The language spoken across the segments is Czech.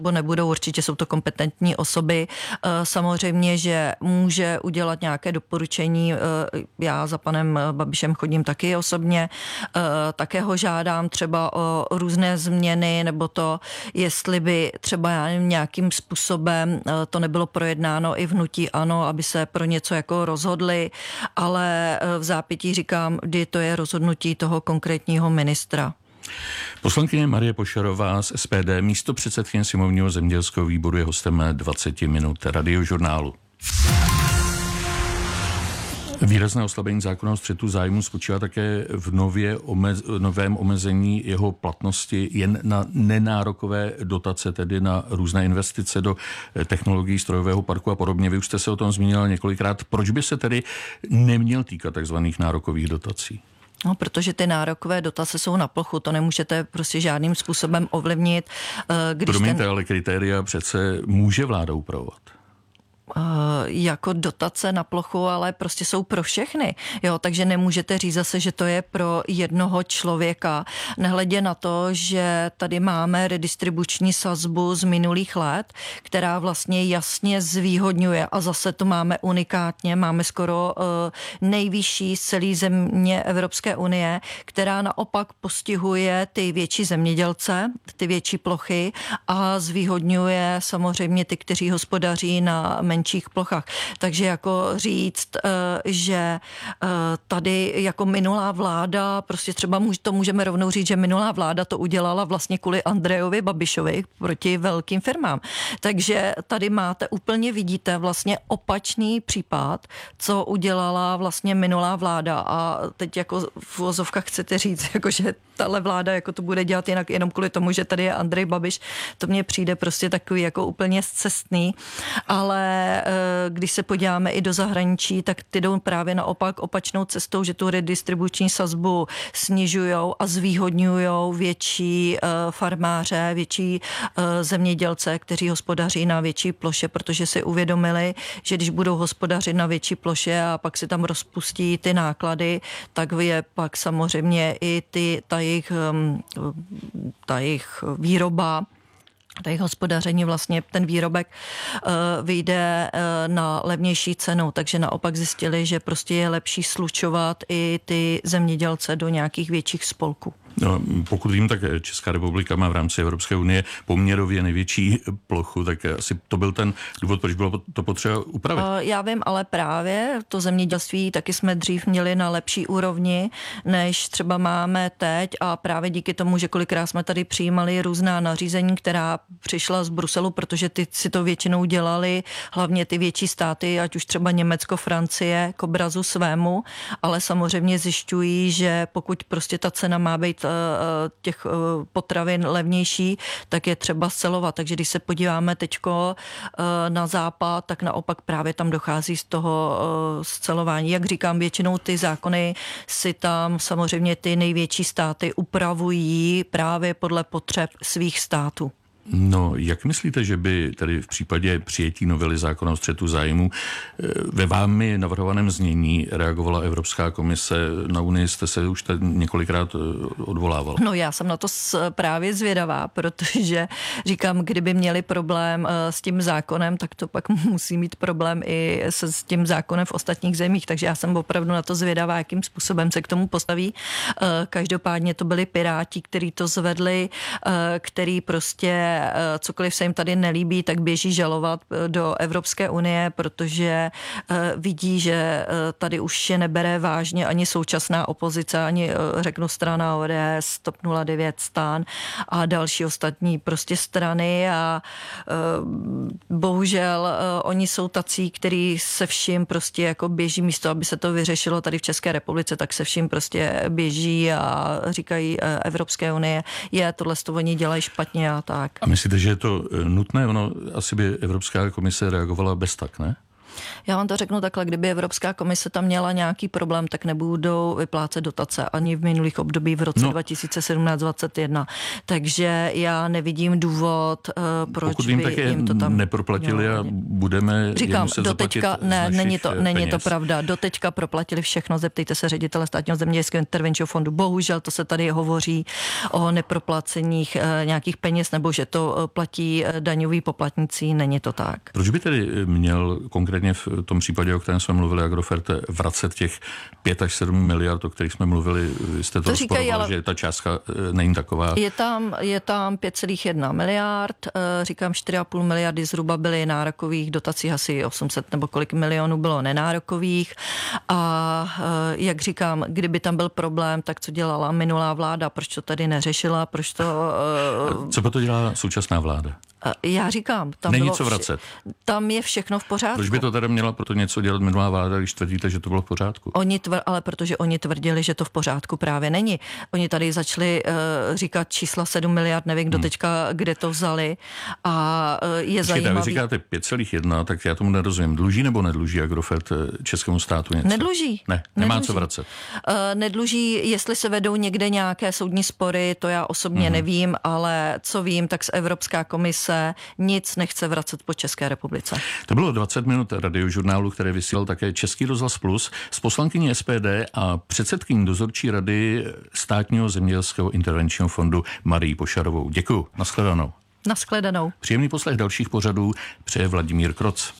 nebo nebudou, určitě jsou to kompetentní osoby. Samozřejmě, že může udělat nějaké doporučení. Já za panem Babišem chodím taky osobně. Také ho žádám třeba o různé změny, nebo to, jestli by třeba nějakým způsobem to nebylo projednáno i v hnutí ANO, aby se pro něco jako rozhodli, ale v zápětí říkám, kdy to je rozhodnutí toho konkrétního ministra. Poslankyně Marie Pošarová z SPD, místopředsedkyně sněmovního zemědělského výboru, je hostem 20 minut Radiožurnálu. Výrazné oslabení zákona o střetu zájmu spočívá také v novém omezení jeho platnosti jen na nenárokové dotace, tedy na různé investice do technologií strojového parku a podobně. Vy už jste se o tom zmínila několikrát. Proč by se tedy neměl týkat takzvaných nárokových dotací? No, protože ty nárokové dotace jsou na plochu, to nemůžete prostě žádným způsobem ovlivnit. Promiňte, ale kritéria přece může vláda upravovat. Jako dotace na plochu, ale prostě jsou pro všechny. Jo, takže nemůžete říct zase, že to je pro jednoho člověka. Nehledě na to, že tady máme redistribuční sazbu z minulých let, která vlastně jasně zvýhodňuje a zase to máme unikátně, máme skoro nejvyšší z celé země Evropské unie, která naopak postihuje ty větší zemědělce, ty větší plochy a zvýhodňuje samozřejmě ty, kteří hospodaří na menších plochách. Takže jako říct, že tady jako minulá vláda, prostě třeba to můžeme rovnou říct, že minulá vláda to udělala vlastně kvůli Andrejovi Babišovi proti velkým firmám. Takže tady máte, úplně vidíte vlastně opačný případ, co udělala vlastně minulá vláda a teď jako v uvozovkách chcete říct, jako že tahle vláda jako to bude dělat jinak jenom kvůli tomu, že tady je Andrej Babiš, to mně přijde prostě takový jako úplně scestný, ale když se podíváme i do zahraničí, tak ty jdou právě naopak opačnou cestou, že tu redistribuční sazbu snižujou a zvýhodňujou větší farmáře, větší zemědělce, kteří hospodaří na větší ploše, protože si uvědomili, že když budou hospodařit na větší ploše a pak si tam rozpustí ty náklady, tak je pak samozřejmě i ta jejich výroba, tady hospodaření vlastně ten výrobek vyjde na levnější cenu, takže naopak zjistili, že prostě je lepší slučovat i ty zemědělce do nějakých větších spolků. No, pokud vím, tak Česká republika má v rámci Evropské unie poměrově největší plochu, tak asi to byl ten důvod, proč bylo to potřeba upravit. Já vím, ale právě to zemědělství taky jsme dřív měli na lepší úrovni, než třeba máme teď a právě díky tomu, že kolikrát jsme tady přijímali různá nařízení, která přišla z Bruselu, protože ty si to většinou dělali, hlavně ty větší státy, ať už třeba Německo, Francie, k obrazu svému, ale samozřejmě zjišťují, že pokud prostě ta cena má být těch potravin levnější, tak je třeba scelovat. Takže když se podíváme teďko na západ, tak naopak právě tam dochází z toho scelování. Jak říkám, většinou ty zákony si tam samozřejmě ty největší státy upravují právě podle potřeb svých států. No, jak myslíte, že by tady v případě přijetí novely zákona o střetu zájmu ve vámi navrhovaném znění reagovala Evropská komise? Na Unii jste se už několikrát odvolával. No, já jsem na to právě zvědavá, protože říkám, kdyby měli problém s tím zákonem, tak to pak musí mít problém i s tím zákonem v ostatních zemích, takže já jsem opravdu na to zvědavá, jakým způsobem se k tomu postaví. Každopádně to byli Piráti, kteří to zvedli, který prostě cokoliv se jim tady nelíbí, tak běží žalovat do Evropské unie, protože vidí, že tady už je nebere vážně ani současná opozice, ani řeknu strana ODS, TOP 09, STAN a další ostatní prostě strany a bohužel oni jsou tací, který se vším prostě jako běží místo, aby se to vyřešilo tady v České republice, tak se vším prostě běží a říkají Evropské unie, tohle to oni dělají špatně a tak. A myslíte, že je to nutné? Ono asi by Evropská komise reagovala bez tak, ne? Já vám to řeknu takhle, kdyby Evropská komise tam měla nějaký problém, tak nebudou vyplácet dotace ani v minulých období v roce 2017-2021. Takže já nevidím důvod, proč pokud vím, by tak jim to tam neproplatili a budeme říkám, muset zaplatit není to pravda. Doteďka proplatili všechno, zeptejte se ředitele Státního zemědělského intervenčního fondu. Bohužel to se tady hovoří o neproplaceních nějakých peněz, nebo že to platí daňoví poplatníci, není to tak. Proč by tedy měl konkrétně v tom případě, o kterém jsme mluvili, Agrofert vracet těch 5 až 7 miliard, o kterých jsme mluvili, jste to rozporoval, že ta částka není taková? Je tam 5,1 miliard, říkám 4,5 miliardy zhruba byly nárokových dotací, asi 800 nebo kolik milionů bylo nenárokových a jak říkám, kdyby tam byl problém, tak co dělala minulá vláda, proč to tady neřešila, proč to... Co proto dělá současná vláda? Já říkám, tam není bylo co vracet. Tam je všechno v pořádku. Proč by to teda měla proto něco dělat minulá vláda, když tvrdíte, že to bylo v pořádku? Ale protože oni tvrdili, že to v pořádku právě není. Oni tady začali říkat čísla 7 miliard, nevím kdo teďka, kde to vzali a je zajímavý. Vy říkáte 5,1, tak já tomu nerozumím. Dluží nebo nedluží Agrofert českému státu něco? Nedluží. Nemá co vracet. Nedluží, jestli se vedou někde nějaké soudní spory, to já osobně nevím, ale co vím, tak z Evropská komise nic nechce vracet po České republice. To bylo 20 minut radiožurnálu, které vysílal také Český rozhlas Plus s poslankyní SPD a předsedkyní dozorčí rady Státního zemědělského intervenčního fondu Marií Pošarovou. Děkuju. Nashledanou. Nashledanou. Příjemný poslech dalších pořadů přeje Vladimír Kroc.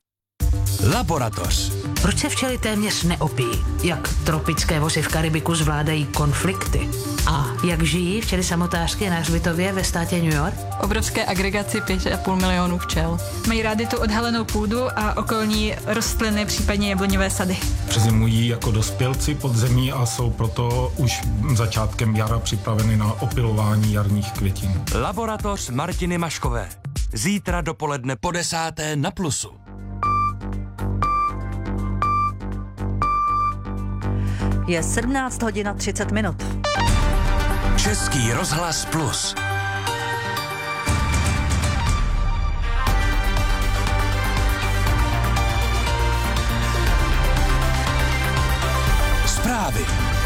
Laboratoř. Proč se včely téměř neopíjí? Jak tropické vozy v Karibiku zvládají konflikty? A jak žijí včely samotářky na hřbitově ve státě New York? Obrovské agregaci 5,5 milionu včel. Mají rády tu odhalenou půdu a okolní rostliny, případně jabloňové sady. Přezimují jako dospělci pod zemí a jsou proto už začátkem jara připraveny na opylování jarních květin. Laboratoř Martiny Maškové. Zítra dopoledne po 10:00 na Plusu. Je 17 hodin a 30 minut. Český rozhlas Plus. Zprávy.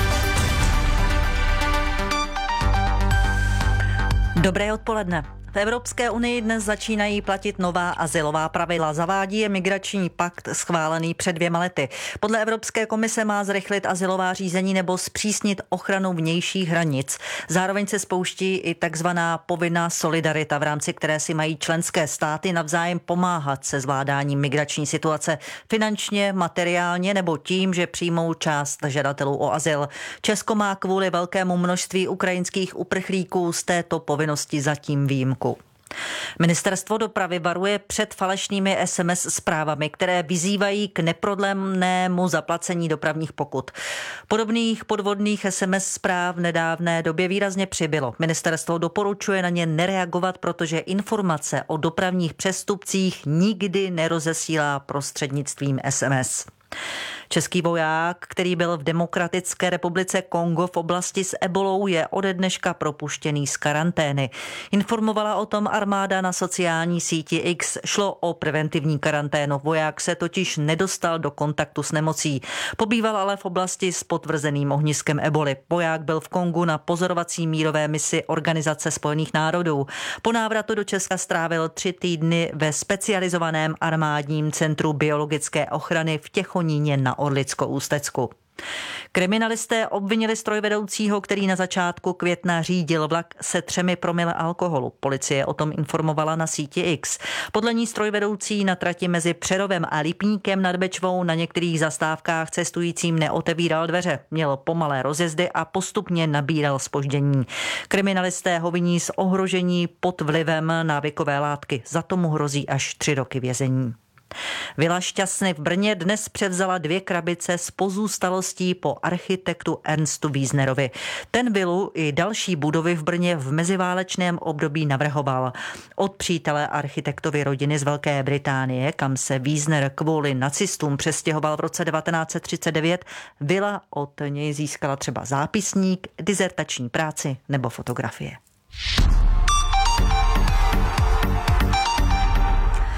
Dobré odpoledne. V Evropské unii dnes začínají platit nová azylová pravidla. Zavádí je migrační pakt schválený před 2 lety. Podle Evropské komise má zrychlit azylová řízení nebo zpřísnit ochranu vnějších hranic. Zároveň se spouští i takzvaná povinná solidarita, v rámci které si mají členské státy navzájem pomáhat se zvládáním migrační situace finančně, materiálně nebo tím, že přijmou část žadatelů o azyl. Česko má kvůli velkému množství ukrajinských uprchlíků z této povinnosti zatím výjimku. Ministerstvo dopravy varuje před falešnými SMS zprávami, které vyzývají k neprodlenému zaplacení dopravních pokut. Podobných podvodných SMS zpráv v nedávné době výrazně přibylo. Ministerstvo doporučuje na ně nereagovat, protože informace o dopravních přestupcích nikdy nerozesílá prostřednictvím SMS. Český voják, který byl v Demokratické republice Kongo v oblasti s ebolou, je ode dneška propuštěný z karantény. Informovala o tom armáda na sociální síti X. Šlo o preventivní karanténu. Voják se totiž nedostal do kontaktu s nemocí. Pobýval ale v oblasti s potvrzeným ohniskem eboli. Voják byl v Kongu na pozorovací mírové misi Organizace spojených národů. Po návratu do Česka strávil 3 týdny ve specializovaném armádním centru biologické ochrany v Těchoníně na Orlicko-Ústecku. Kriminalisté obvinili strojvedoucího, který na začátku května řídil vlak se 3 promile alkoholu. Policie o tom informovala na síti X. Podle ní strojvedoucí na trati mezi Přerovem a Lipníkem nad Bečvou na některých zastávkách cestujícím neotevíral dveře. Měl pomalé rozjezdy a postupně nabíral zpoždění. Kriminalisté ho viní z ohrožení pod vlivem návykové látky. Za to mu hrozí až 3 roky vězení. Vila Šťastny v Brně dnes převzala 2 krabice s pozůstalostí po architektu Ernstu Wiesnerovi. Ten vilu i další budovy v Brně v meziválečném období navrhoval. Od přítele architektovy rodiny z Velké Británie, kam se Wiesner kvůli nacistům přestěhoval v roce 1939, vila od něj získala třeba zápisník, dizertační práci nebo fotografie.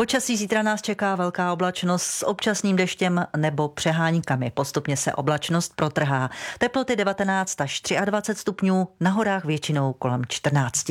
Počasí zítra nás čeká velká oblačnost s občasným deštěm nebo přeháňkami. Postupně se oblačnost protrhá. Teploty 19 až 23 stupňů, na horách většinou kolem 14.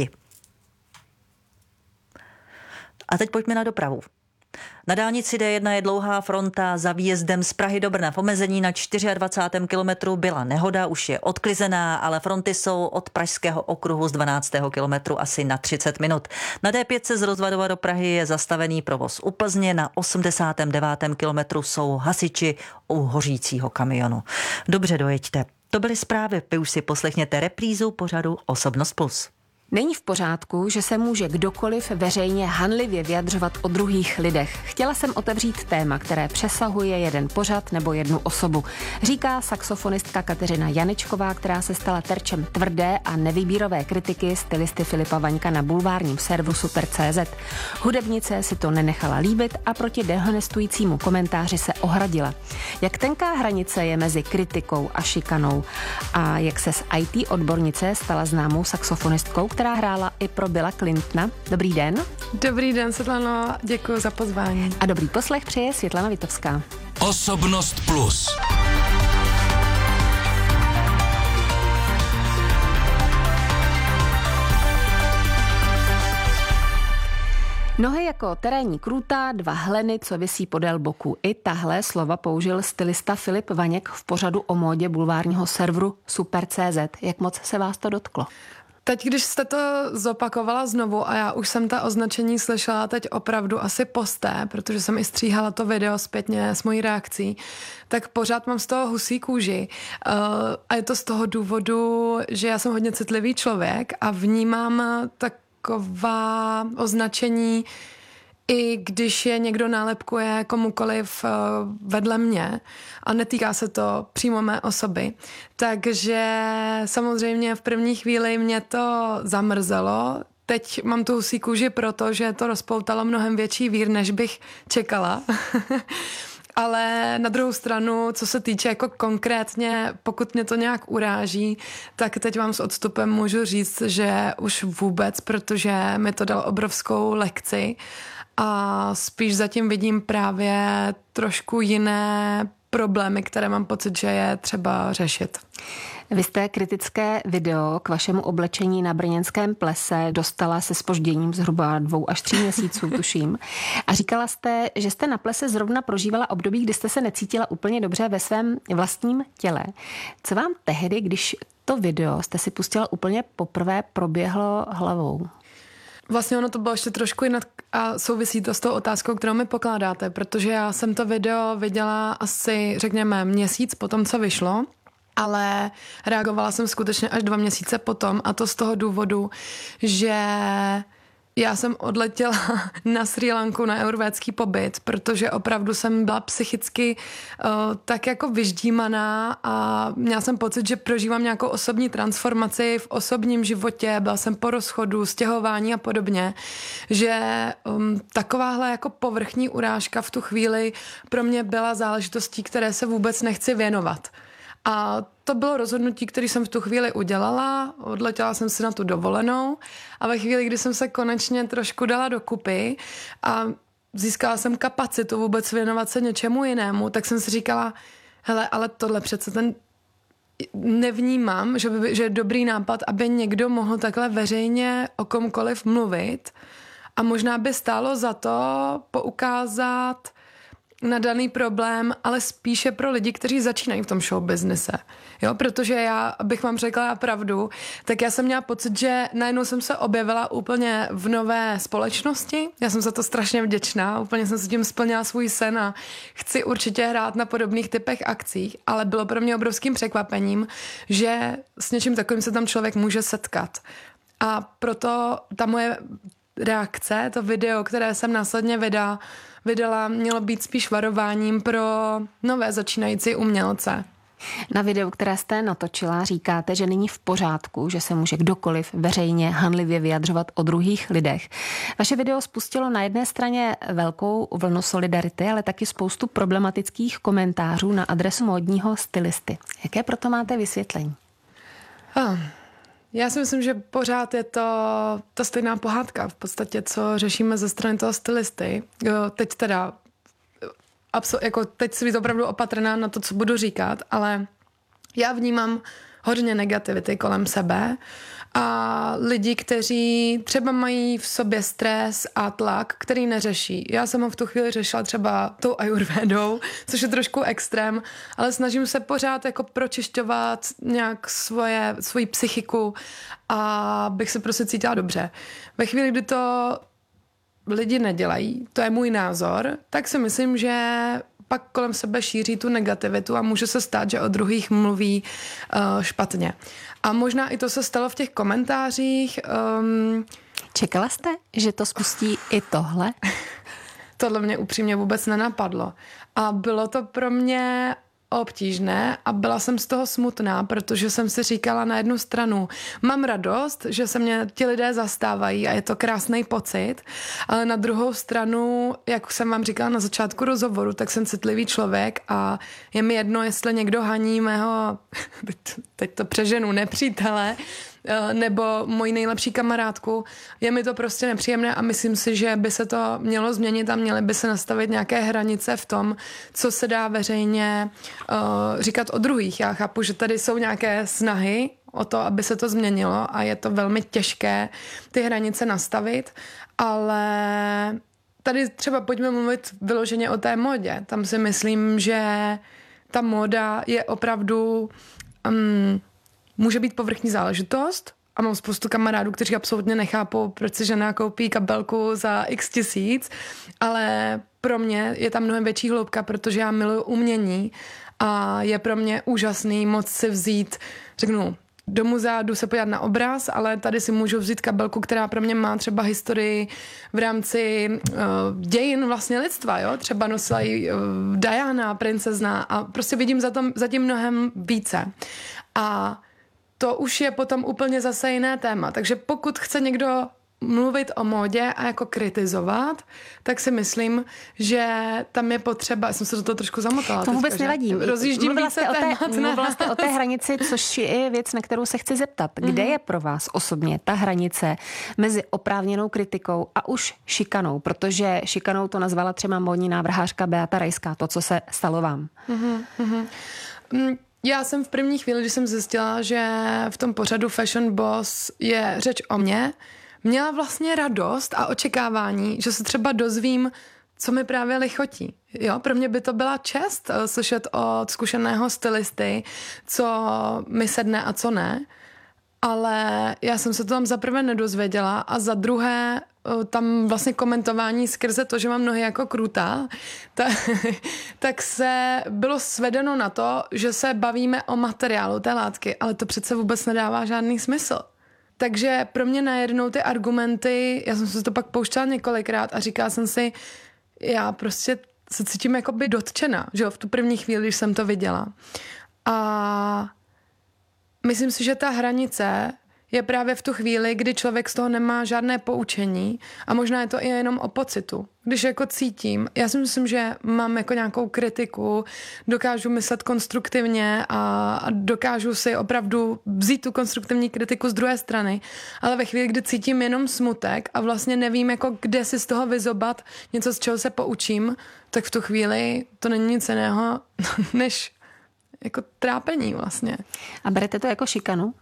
A teď pojďme na dopravu. Na dálnici D1 je dlouhá fronta za výjezdem z Prahy do Brna. V omezení na 24. kilometru byla nehoda, už je odklizená, ale fronty jsou od Pražského okruhu z 12. kilometru asi na 30 minut. Na D5 z Rozvadova do Prahy je zastavený provoz u Plzně, na 89. kilometru jsou hasiči u hořícího kamionu. Dobře dojeďte. To byly zprávy, vy už si poslechněte reprízu pořadu Osobnost Plus. Není v pořádku, že se může kdokoliv veřejně hanlivě vyjadřovat o druhých lidech. Chtěla jsem otevřít téma, které přesahuje jeden pořad nebo jednu osobu. Říká saxofonistka Kateřina Janičková, která se stala terčem tvrdé a nevýběrové kritiky stylisty Filipa Vaňka na bulvárním serveru Super.cz. Hudebnice si to nenechala líbit a proti dehonestujícímu komentáři se ohradila. Jak tenká hranice je mezi kritikou a šikanou a jak se z IT odbornice stala známou saxofonistkou, která hrála i pro Billa Clintona. Dobrý den. Dobrý den, Světlano, děkuji za pozvání. A dobrý poslech přeje Světlana Vitovská. Osobnost Plus. Nohy jako terénní krůta, 2 hleny, co visí podél boku. I tahle slova použil stylista Filip Vaněk v pořadu o módě bulvárního serveru Super.cz. Jak moc se vás to dotklo? Teď, když jste to zopakovala znovu a já už jsem ta označení slyšela teď opravdu asi posté, protože jsem i stříhala to video zpětně s mojí reakcí, tak pořád mám z toho husí kůži. A je to z toho důvodu, že já jsem hodně citlivý člověk a vnímám taková označení, i když je někdo nálepkuje komukoliv vedle mě a netýká se to přímo mé osoby. Takže samozřejmě v první chvíli mě to zamrzelo. Teď mám tu husí kůži, protože to rozpoutalo mnohem větší vír, než bych čekala. Ale na druhou stranu, co se týče jako konkrétně, pokud mě to nějak uráží, tak teď vám s odstupem můžu říct, že už vůbec, protože mi to dalo obrovskou lekci a spíš zatím vidím právě trošku jiné problémy, které mám pocit, že je třeba řešit. Vy jste kritické video k vašemu oblečení na brněnském plese dostala se zpožděním zhruba 2 až 3 měsíců, tuším. A říkala jste, že jste na plese zrovna prožívala období, kdy jste se necítila úplně dobře ve svém vlastním těle. Co vám tehdy, když to video jste si pustila úplně poprvé, proběhlo hlavou? Vlastně ono to bylo ještě trošku jinak a souvisí to s tou otázkou, kterou mi pokládáte, protože já jsem to video viděla asi, řekněme, měsíc po tom, co vyšlo, ale reagovala jsem skutečně až 2 měsíce potom a to z toho důvodu, že já jsem odletěla na Srí Lanku na eurvédský pobyt, protože opravdu jsem byla psychicky tak jako vyždímaná a měla jsem pocit, že prožívám nějakou osobní transformaci v osobním životě, byla jsem po rozchodu, stěhování a podobně, že takováhle jako povrchní urážka v tu chvíli pro mě byla záležitostí, které se vůbec nechci věnovat. A to bylo rozhodnutí, které jsem v tu chvíli udělala, odletěla jsem si na tu dovolenou a ve chvíli, kdy jsem se konečně trošku dala dokupy a získala jsem kapacitu vůbec věnovat se něčemu jinému, tak jsem si říkala, hele, ale tohle přece nevnímám, že je dobrý nápad, aby někdo mohl takhle veřejně o komkoliv mluvit a možná by stálo za to poukázat na daný problém, ale spíše pro lidi, kteří začínají v tom showbiznise. Jo, protože já, abych vám řekla pravdu, tak já jsem měla pocit, že najednou jsem se objevila úplně v nové společnosti. Já jsem za to strašně vděčná, úplně jsem si tím splnila svůj sen a chci určitě hrát na podobných typech akcích, ale bylo pro mě obrovským překvapením, že s něčím takovým se tam člověk může setkat. A proto ta moje reakce, to video, které jsem následně vydala, mělo být spíš varováním pro nové začínající umělce. Na videu, které jste natočila, říkáte, že není v pořádku, že se může kdokoliv veřejně hanlivě vyjadřovat o druhých lidech. Vaše video spustilo na jedné straně velkou vlnu solidarity, ale taky spoustu problematických komentářů na adresu módního stylisty. Jaké proto máte vysvětlení? Já si myslím, že pořád je to ta stejná pohádka v podstatě, co řešíme ze strany toho stylisty. Teď teda, teď si být opravdu opatrná na to, co budu říkat, ale já vnímám hodně negativity kolem sebe a lidi, kteří třeba mají v sobě stres a tlak, který neřeší. Já jsem ho v tu chvíli řešila třeba tou ajurvédou, což je trošku extrém, ale snažím se pořád jako pročišťovat nějak svoji psychiku a bych se prostě cítila dobře. Ve chvíli, kdy to lidi nedělají, to je můj názor, tak si myslím, že pak kolem sebe šíří tu negativitu a může se stát, že o druhých mluví špatně. A možná i to se stalo v těch komentářích. Čekala jste, že to spustí i tohle? Tohle mě upřímně vůbec nenapadlo. A bylo to pro mě obtížné a byla jsem z toho smutná, protože jsem si říkala na jednu stranu, mám radost, že se mě ti lidé zastávají a je to krásný pocit, ale na druhou stranu, jak jsem vám říkala na začátku rozhovoru, tak jsem citlivý člověk a je mi jedno, jestli někdo haní mého, teď to přeženu, nepřítele, nebo moji nejlepší kamarádku. Je mi to prostě nepříjemné a myslím si, že by se to mělo změnit a měly by se nastavit nějaké hranice v tom, co se dá veřejně říkat o druhých. Já chápu, že tady jsou nějaké snahy o to, aby se to změnilo a je to velmi těžké ty hranice nastavit, ale tady třeba pojďme mluvit vyloženě o té módě. Tam si myslím, že ta móda je opravdu může být povrchní záležitost a mám spoustu kamarádů, kteří absolutně nechápou, proč si žena koupí kabelku za x tisíc, ale pro mě je tam mnohem větší hloubka, protože já miluji umění a je pro mě úžasný moc si vzít, řeknu, do muzea jdu se podívat na obraz, ale tady si můžu vzít kabelku, která pro mě má třeba historii v rámci dějin vlastně lidstva, jo? Třeba nosila ji Diana, princezna a prostě vidím zatím mnohem více. A to už je potom úplně zase jiné téma. Takže pokud chce někdo mluvit o módě a jako kritizovat, tak si myslím, že tam je potřeba, já jsem se do toho trošku zamotala. To vůbec nevadí. Rozjíždím více témat. Mluvila jste o té hranici, což je věc, na kterou se chci zeptat. Kde je pro vás osobně ta hranice mezi oprávněnou kritikou a už šikanou? Protože šikanou to nazvala třeba módní návrhářka Beata Rajská, to, co se stalo vám. Já jsem v první chvíli, když jsem zjistila, že v tom pořadu Fashion Boss je řeč o mně, měla vlastně radost a očekávání, že se třeba dozvím, co mi právě lichotí. Jo, pro mě by to byla čest slyšet od zkušeného stylisty, co mi sedne a co ne. Ale já jsem se to tam za prvé nedozvěděla a za druhé tam vlastně komentování skrze to, že mám nohy jako krůta, tak se bylo svedeno na to, že se bavíme o materiálu té látky, ale to přece vůbec nedává žádný smysl. Takže pro mě najednou ty argumenty, já jsem se to pak pouštěla několikrát a říkala jsem si, já prostě se cítím jakoby dotčena, že jo, v tu první chvíli, když jsem to viděla. A myslím si, že ta hranice je právě v tu chvíli, kdy člověk z toho nemá žádné poučení a možná je to i jenom o pocitu. Když jako cítím, já si myslím, že mám jako nějakou kritiku, dokážu myslet konstruktivně a dokážu si opravdu vzít tu konstruktivní kritiku z druhé strany, ale ve chvíli, kdy cítím jenom smutek a vlastně nevím, jako kde si z toho vyzobat něco, z čeho se poučím, tak v tu chvíli to není nic jiného, než jako trápení vlastně. A berete to jako šikanu?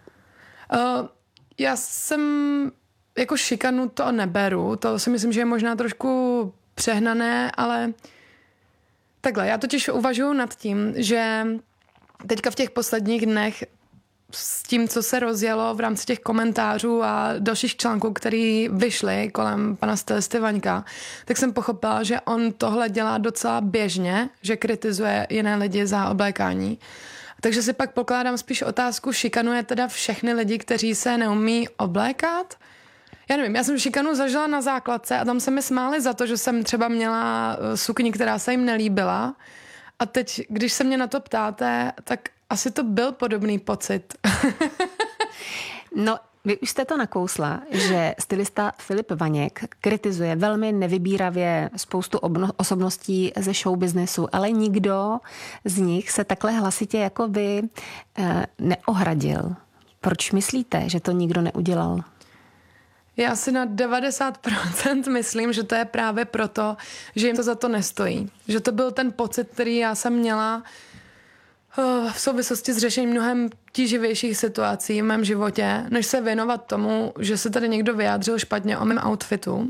Já jsem jako šikanu to neberu, to si myslím, že je možná trošku přehnané, ale takhle, já totiž uvažuji nad tím, že teďka v těch posledních dnech s tím, co se rozjelo v rámci těch komentářů a dalších článků, které vyšly kolem pana stylisty Vaňka, tak jsem pochopila, že on tohle dělá docela běžně, že kritizuje jiné lidi za oblékání. Takže si pak pokládám spíš otázku, šikanuje teda všechny lidi, kteří se neumí oblékat? Já nevím, já jsem šikanu zažila na základce a tam se mi smáli za to, že jsem třeba měla sukni, která se jim nelíbila. A teď, když se mě na to ptáte, tak asi to byl podobný pocit. No, vy už jste to nakousla, že stylista Filip Vaněk kritizuje velmi nevybíravě spoustu osobností ze showbiznesu, ale nikdo z nich se takhle hlasitě jako vy neohradil Proč myslíte, že to nikdo neudělal? Já si na 90% myslím, že to je právě proto, že jim to za to nestojí. Že to byl ten pocit, který já jsem měla v souvislosti s řešením mnohem tíživějších situací v mém životě, než se věnovat tomu, že se tady někdo vyjádřil špatně o mém outfitu.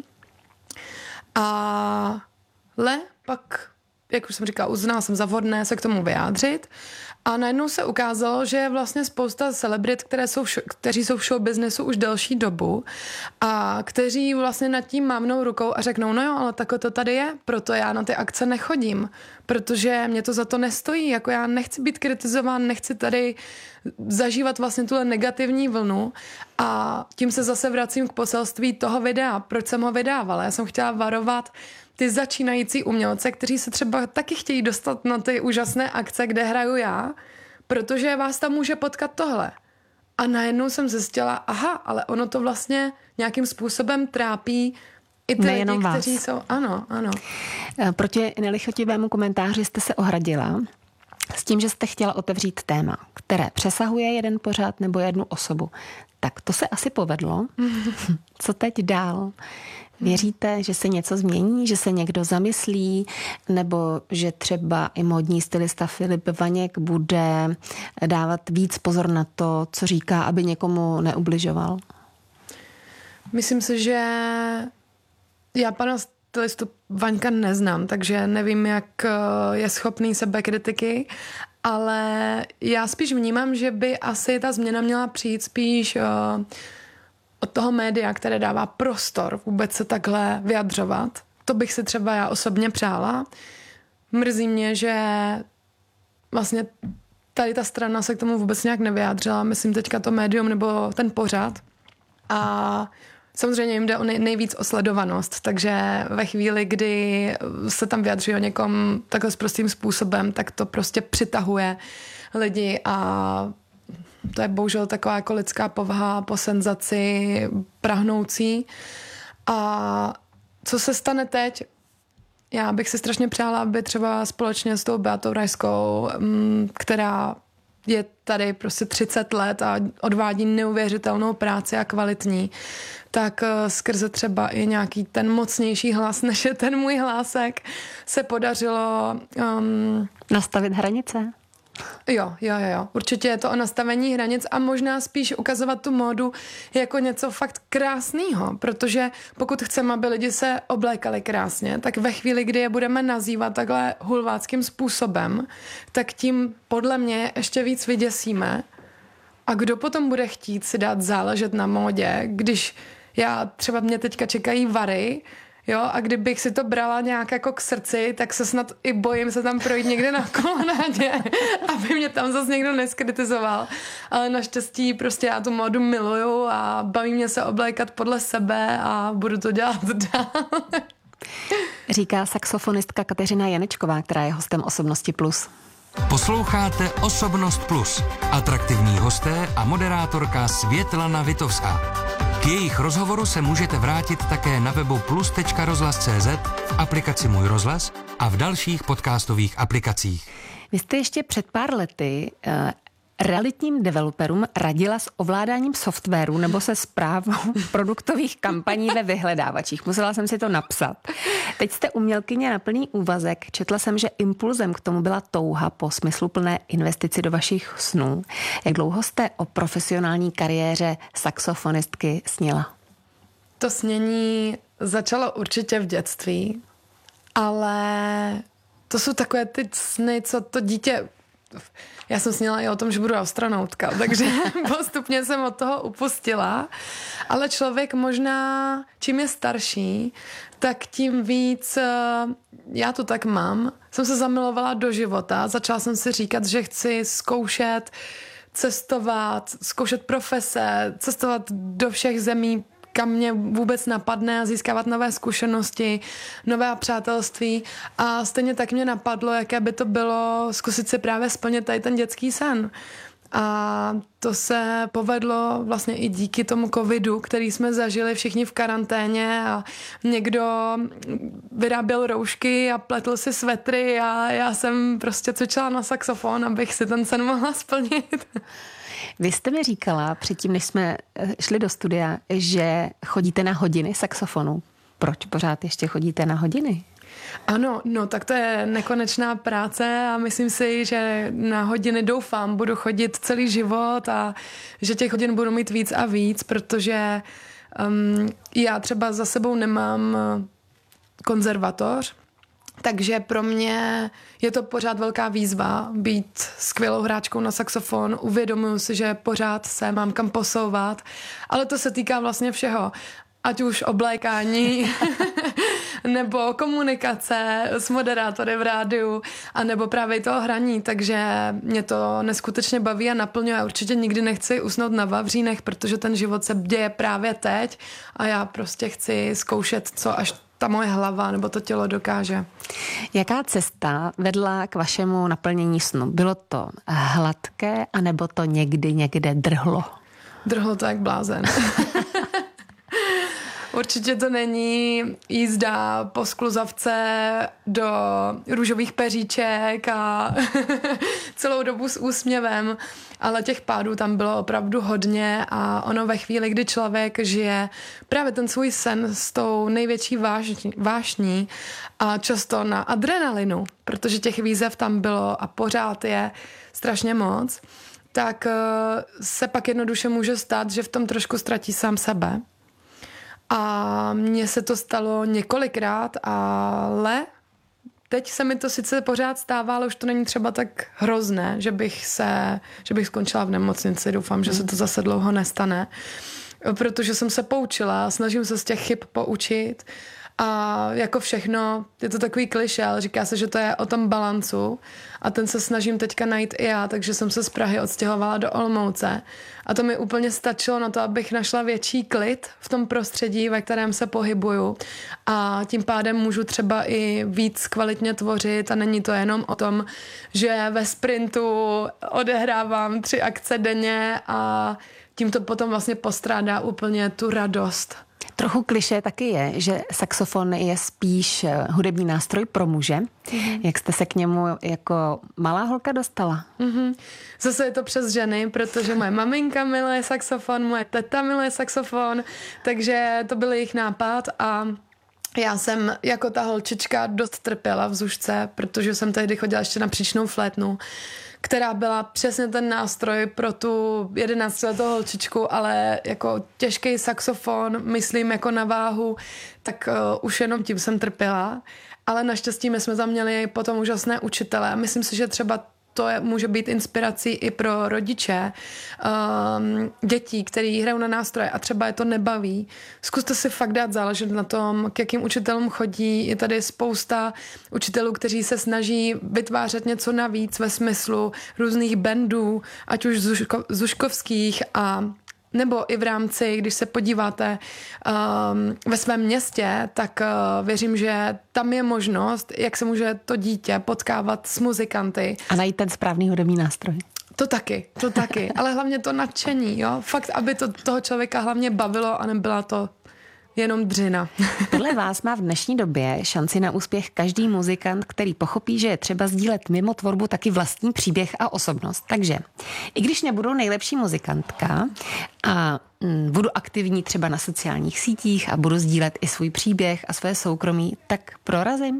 Ale pak, jak už jsem říkala, uznala jsem za vhodné se k tomu vyjádřit a najednou se ukázalo, že je vlastně spousta celebrit, kteří jsou v show businessu už delší dobu a kteří vlastně nad tím mávnou rukou a řeknou, no jo, ale takhle to tady je, proto já na ty akce nechodím, protože mě to za to nestojí, jako já nechci být kritizován, nechci tady zažívat vlastně tuhle negativní vlnu a tím se zase vracím k poselství toho videa, proč jsem ho vydávala. Já jsem chtěla varovat ty začínající umělce, kteří se třeba taky chtějí dostat na ty úžasné akce, kde hraju já, protože vás tam může potkat tohle. A najednou jsem zjistila, aha, ale ono to vlastně nějakým způsobem trápí i ty nejenom lidi, vás. kteří jsou... Ano. Proti nelichotivému komentáři jste se ohradila s tím, že jste chtěla otevřít téma, které přesahuje jeden pořad nebo jednu osobu. Tak to se asi povedlo. Co teď dál? Věříte, že se něco změní, že se někdo zamyslí, nebo že třeba i módní stylista Filip Vaněk bude dávat víc pozor na to, co říká, aby někomu neubližoval? Myslím si, že já pana stylistu Vaňka neznám, takže nevím, jak je schopný sebekritiky, ale já spíš vnímám, že by asi ta změna měla přijít spíš od toho média, které dává prostor vůbec se takhle vyjadřovat. To bych si třeba já osobně přála. Mrzí mě, že vlastně tady ta strana se k tomu vůbec nějak nevyjádřila. Myslím teďka to médium nebo ten pořad. A samozřejmě jim jde o nejvíc o sledovanost, takže ve chvíli, kdy se tam vyjadřují o někom takhle s prostým způsobem, tak to prostě přitahuje lidi a to je bohužel taková jako lidská povaha po senzaci prahnoucí. A co se stane teď? Já bych si strašně přála, aby třeba společně s tou Beatou Rajskou, která je tady prostě 30 let a odvádí neuvěřitelnou práci a kvalitní, tak skrze třeba i nějaký ten mocnější hlas, než je ten můj hlásek, se podařilo... Nastavit hranice? Jo. Určitě je to o nastavení hranic a možná spíš ukazovat tu módu jako něco fakt krásného, protože pokud chceme, aby lidi se oblékali krásně, tak ve chvíli, kdy je budeme nazývat takhle hulváckým způsobem, tak tím podle mě ještě víc vyděsíme. A kdo potom bude chtít si dát záležet na módě, když třeba mě teďka čekají vary, jo, a kdybych si to brala nějak jako k srdci, tak se snad i bojím se tam projít někde na kolonádě, aby mě tam zase někdo neskritizoval. Ale naštěstí prostě já tu módu miluju a baví mě se oblékat podle sebe a budu to dělat dál. Říká saxofonistka Kateřina Janečková, která je hostem Osobnosti Plus. Posloucháte Osobnost Plus. Atraktivní hosté a moderátorka Světlana Vitovská. K jejich rozhovoru se můžete vrátit také na webu plus.rozhlas.cz, v aplikaci Můj rozhlas a v dalších podcastových aplikacích. Vy jste ještě před pár lety realitním developerům radila s ovládáním softwaru nebo se správou produktových kampaní ve vyhledávačích. Musela jsem si to napsat. Teď jste umělkyně na plný úvazek. Četla jsem, že impulzem k tomu byla touha po smysluplné investici do vašich snů. Jak dlouho jste o profesionální kariéře saxofonistky snila? To snění začalo určitě v dětství, ale to jsou takové ty sny, co to dítě... Já jsem sněla i o tom, že budu astronautka, takže postupně jsem od toho upustila. Ale člověk možná, čím je starší, tak tím víc, já to tak mám, jsem se zamilovala do života. Začala jsem si říkat, že chci zkoušet cestovat, zkoušet profese, cestovat do všech zemí, kam mě vůbec napadne a získávat nové zkušenosti, nové přátelství a stejně tak mě napadlo, jaké by to bylo zkusit si právě splnit tady ten dětský sen. A to se povedlo vlastně i díky tomu covidu, který jsme zažili všichni v karanténě a někdo vyráběl roušky a pletl si svetry a já jsem prostě cvičila na saxofon, abych si ten sen mohla splnit. Vy jste mi říkala předtím, než jsme šli do studia, že chodíte na hodiny saxofonu. Proč pořád ještě chodíte na hodiny? Ano, no tak to je nekonečná práce a myslím si, že na hodiny doufám, budu chodit celý život a že těch hodin budu mít víc a víc, protože já třeba za sebou nemám konzervatoř, takže pro mě je to pořád velká výzva být skvělou hráčkou na saxofon. Uvědomuji si, že pořád se mám kam posouvat, ale to se týká vlastně všeho. Ať už oblékání, nebo komunikace s moderátory v rádiu, a nebo právě toho hraní, takže mě to neskutečně baví a naplňuje. Určitě nikdy nechci usnout na vavřínech, protože ten život se děje právě teď a já prostě chci zkoušet, co až ta moje hlava nebo to tělo dokáže. Jaká cesta vedla k vašemu naplnění snu? Bylo to hladké, anebo to někde drhlo? Drhlo to jak blázen. Určitě to není jízda po skluzavce do růžových peříček a celou dobu s úsměvem, ale těch pádů tam bylo opravdu hodně a ono ve chvíli, kdy člověk žije právě ten svůj sen s tou největší vášní a často na adrenalinu, protože těch výzev tam bylo a pořád je strašně moc, tak se pak jednoduše může stát, že v tom trošku ztratí sám sebe. A mně se to stalo několikrát, ale teď se mi to sice pořád stává, ale už to není třeba tak hrozné, že bych skončila v nemocnici. Doufám, že se to zase dlouho nestane, protože jsem se poučila, snažím se z těch chyb poučit a jako všechno, je to takový klišé, ale říká se, že to je o tom balancu a ten se snažím teďka najít i já, takže jsem se z Prahy odstěhovala do Olomouce a to mi úplně stačilo na to, abych našla větší klid v tom prostředí, ve kterém se pohybuju a tím pádem můžu třeba i víc kvalitně tvořit a není to jenom o tom, že ve sprintu odehrávám 3 akce denně a tím to potom vlastně postrádá úplně tu radost. Trochu klišé taky je, že saxofon je spíš hudební nástroj pro muže. Jak jste se k němu jako malá holka dostala? Zase je to přes ženy, protože moje maminka miluje saxofon, moje teta miluje saxofon, takže to byl jejich nápad a já jsem jako ta holčička dost trpěla v zušce, protože jsem tehdy chodila ještě na příčnou flétnu, která byla přesně ten nástroj pro tu 11letou holčičku, ale jako těžký saxofon, myslím jako na váhu, tak už jenom tím jsem trpěla. Ale naštěstí my jsme tam měli potom úžasné učitele. Myslím si, že třeba to může být inspirací i pro rodiče dětí, který hrajou na nástroje a třeba je to nebaví. Zkuste si fakt dát záležet na tom, k jakým učitelům chodí. Je tady spousta učitelů, kteří se snaží vytvářet něco navíc ve smyslu různých bandů, ať už zuškovských a nebo i v rámci, když se podíváte ve svém městě, tak věřím, že tam je možnost, jak se může to dítě potkávat s muzikanty. A najít ten správný hudební nástroj. To taky, ale hlavně to nadšení, jo? Fakt, aby to toho člověka hlavně bavilo a nebyla to jenom dřina. Podle vás má v dnešní době šanci na úspěch každý muzikant, který pochopí, že je třeba sdílet mimo tvorbu taky vlastní příběh a osobnost. Takže i když nebudu nejlepší muzikantka a budu aktivní třeba na sociálních sítích a budu sdílet i svůj příběh a své soukromí, tak prorazím?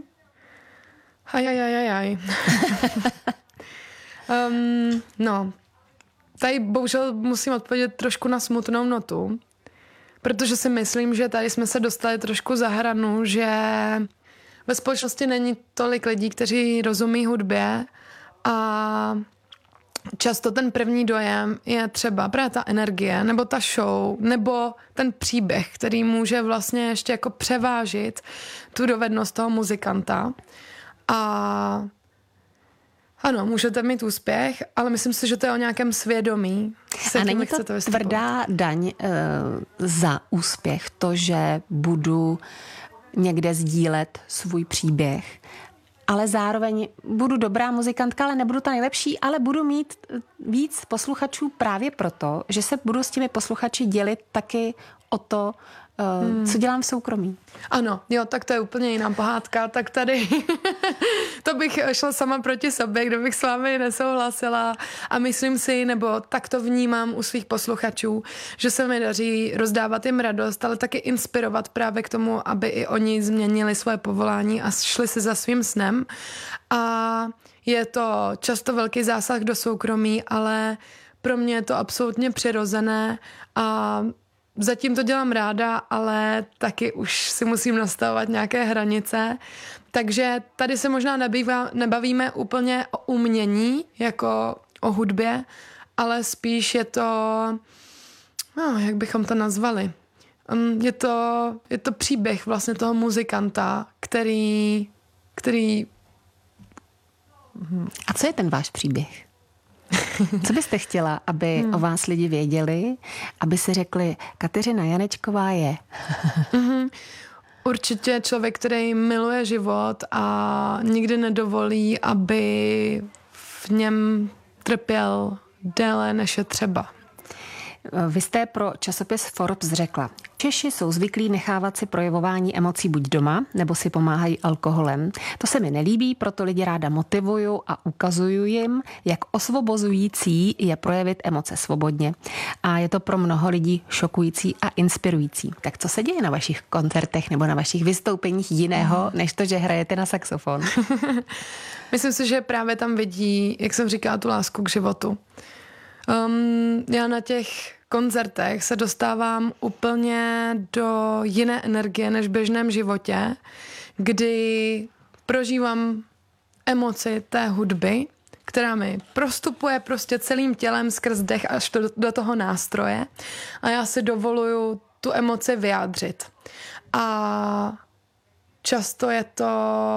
No, tady bohužel musím odpovědět trošku na smutnou notu, protože si myslím, že tady jsme se dostali trošku za hranu, že ve společnosti není tolik lidí, kteří rozumí hudbě a často ten první dojem je třeba právě ta energie, nebo ta show, nebo ten příběh, který může vlastně ještě jako převážit tu dovednost toho muzikanta. A ano, můžete mít úspěch, ale myslím si, že to je o nějakém svědomí. A není to tvrdá daň za úspěch, to, že budu někde sdílet svůj příběh ale zároveň budu dobrá muzikantka, ale nebudu ta nejlepší, ale budu mít víc posluchačů právě proto, že se budu s těmi posluchači dělit taky o to, co dělám v soukromí. Ano, jo, tak to je úplně jiná pohádka, tak tady to bych šla sama proti sobě, kdo bych s vámi nesouhlasila a myslím si, nebo tak to vnímám u svých posluchačů, že se mi daří rozdávat jim radost, ale taky inspirovat právě k tomu, aby i oni změnili svoje povolání a šli si za svým snem. A je to často velký zásah do soukromí, ale pro mě je to absolutně přirozené a zatím to dělám ráda, ale taky už si musím nastavovat nějaké hranice. Takže tady se možná nebavíme úplně o umění, jako o hudbě, ale spíš je to, jak bychom to nazvali? Je to příběh vlastně toho muzikanta, který... A co je ten váš příběh? Co byste chtěla, aby o vás lidi věděli, aby si řekli, Kateřina Janečková je? Určitě člověk, který miluje život a nikdy nedovolí, aby v něm trpěl déle, než je třeba. Vy jste pro časopis Forbes řekla, Češi jsou zvyklí nechávat si projevování emocí buď doma, nebo si pomáhají alkoholem. To se mi nelíbí, proto lidi ráda motivuju a ukazuju jim, jak osvobozující je projevit emoce svobodně. A je to pro mnoho lidí šokující a inspirující. Tak co se děje na vašich koncertech nebo na vašich vystoupeních jiného, než to, že hrajete na saxofon? Myslím si, že právě tam vidí, jak jsem říkala, tu lásku k životu. Já na těch koncertech se dostávám úplně do jiné energie než v běžném životě, kdy prožívám emoci té hudby, která mi prostupuje prostě celým tělem skrz dech až do toho nástroje a já si dovoluju tu emoci vyjádřit. A často je to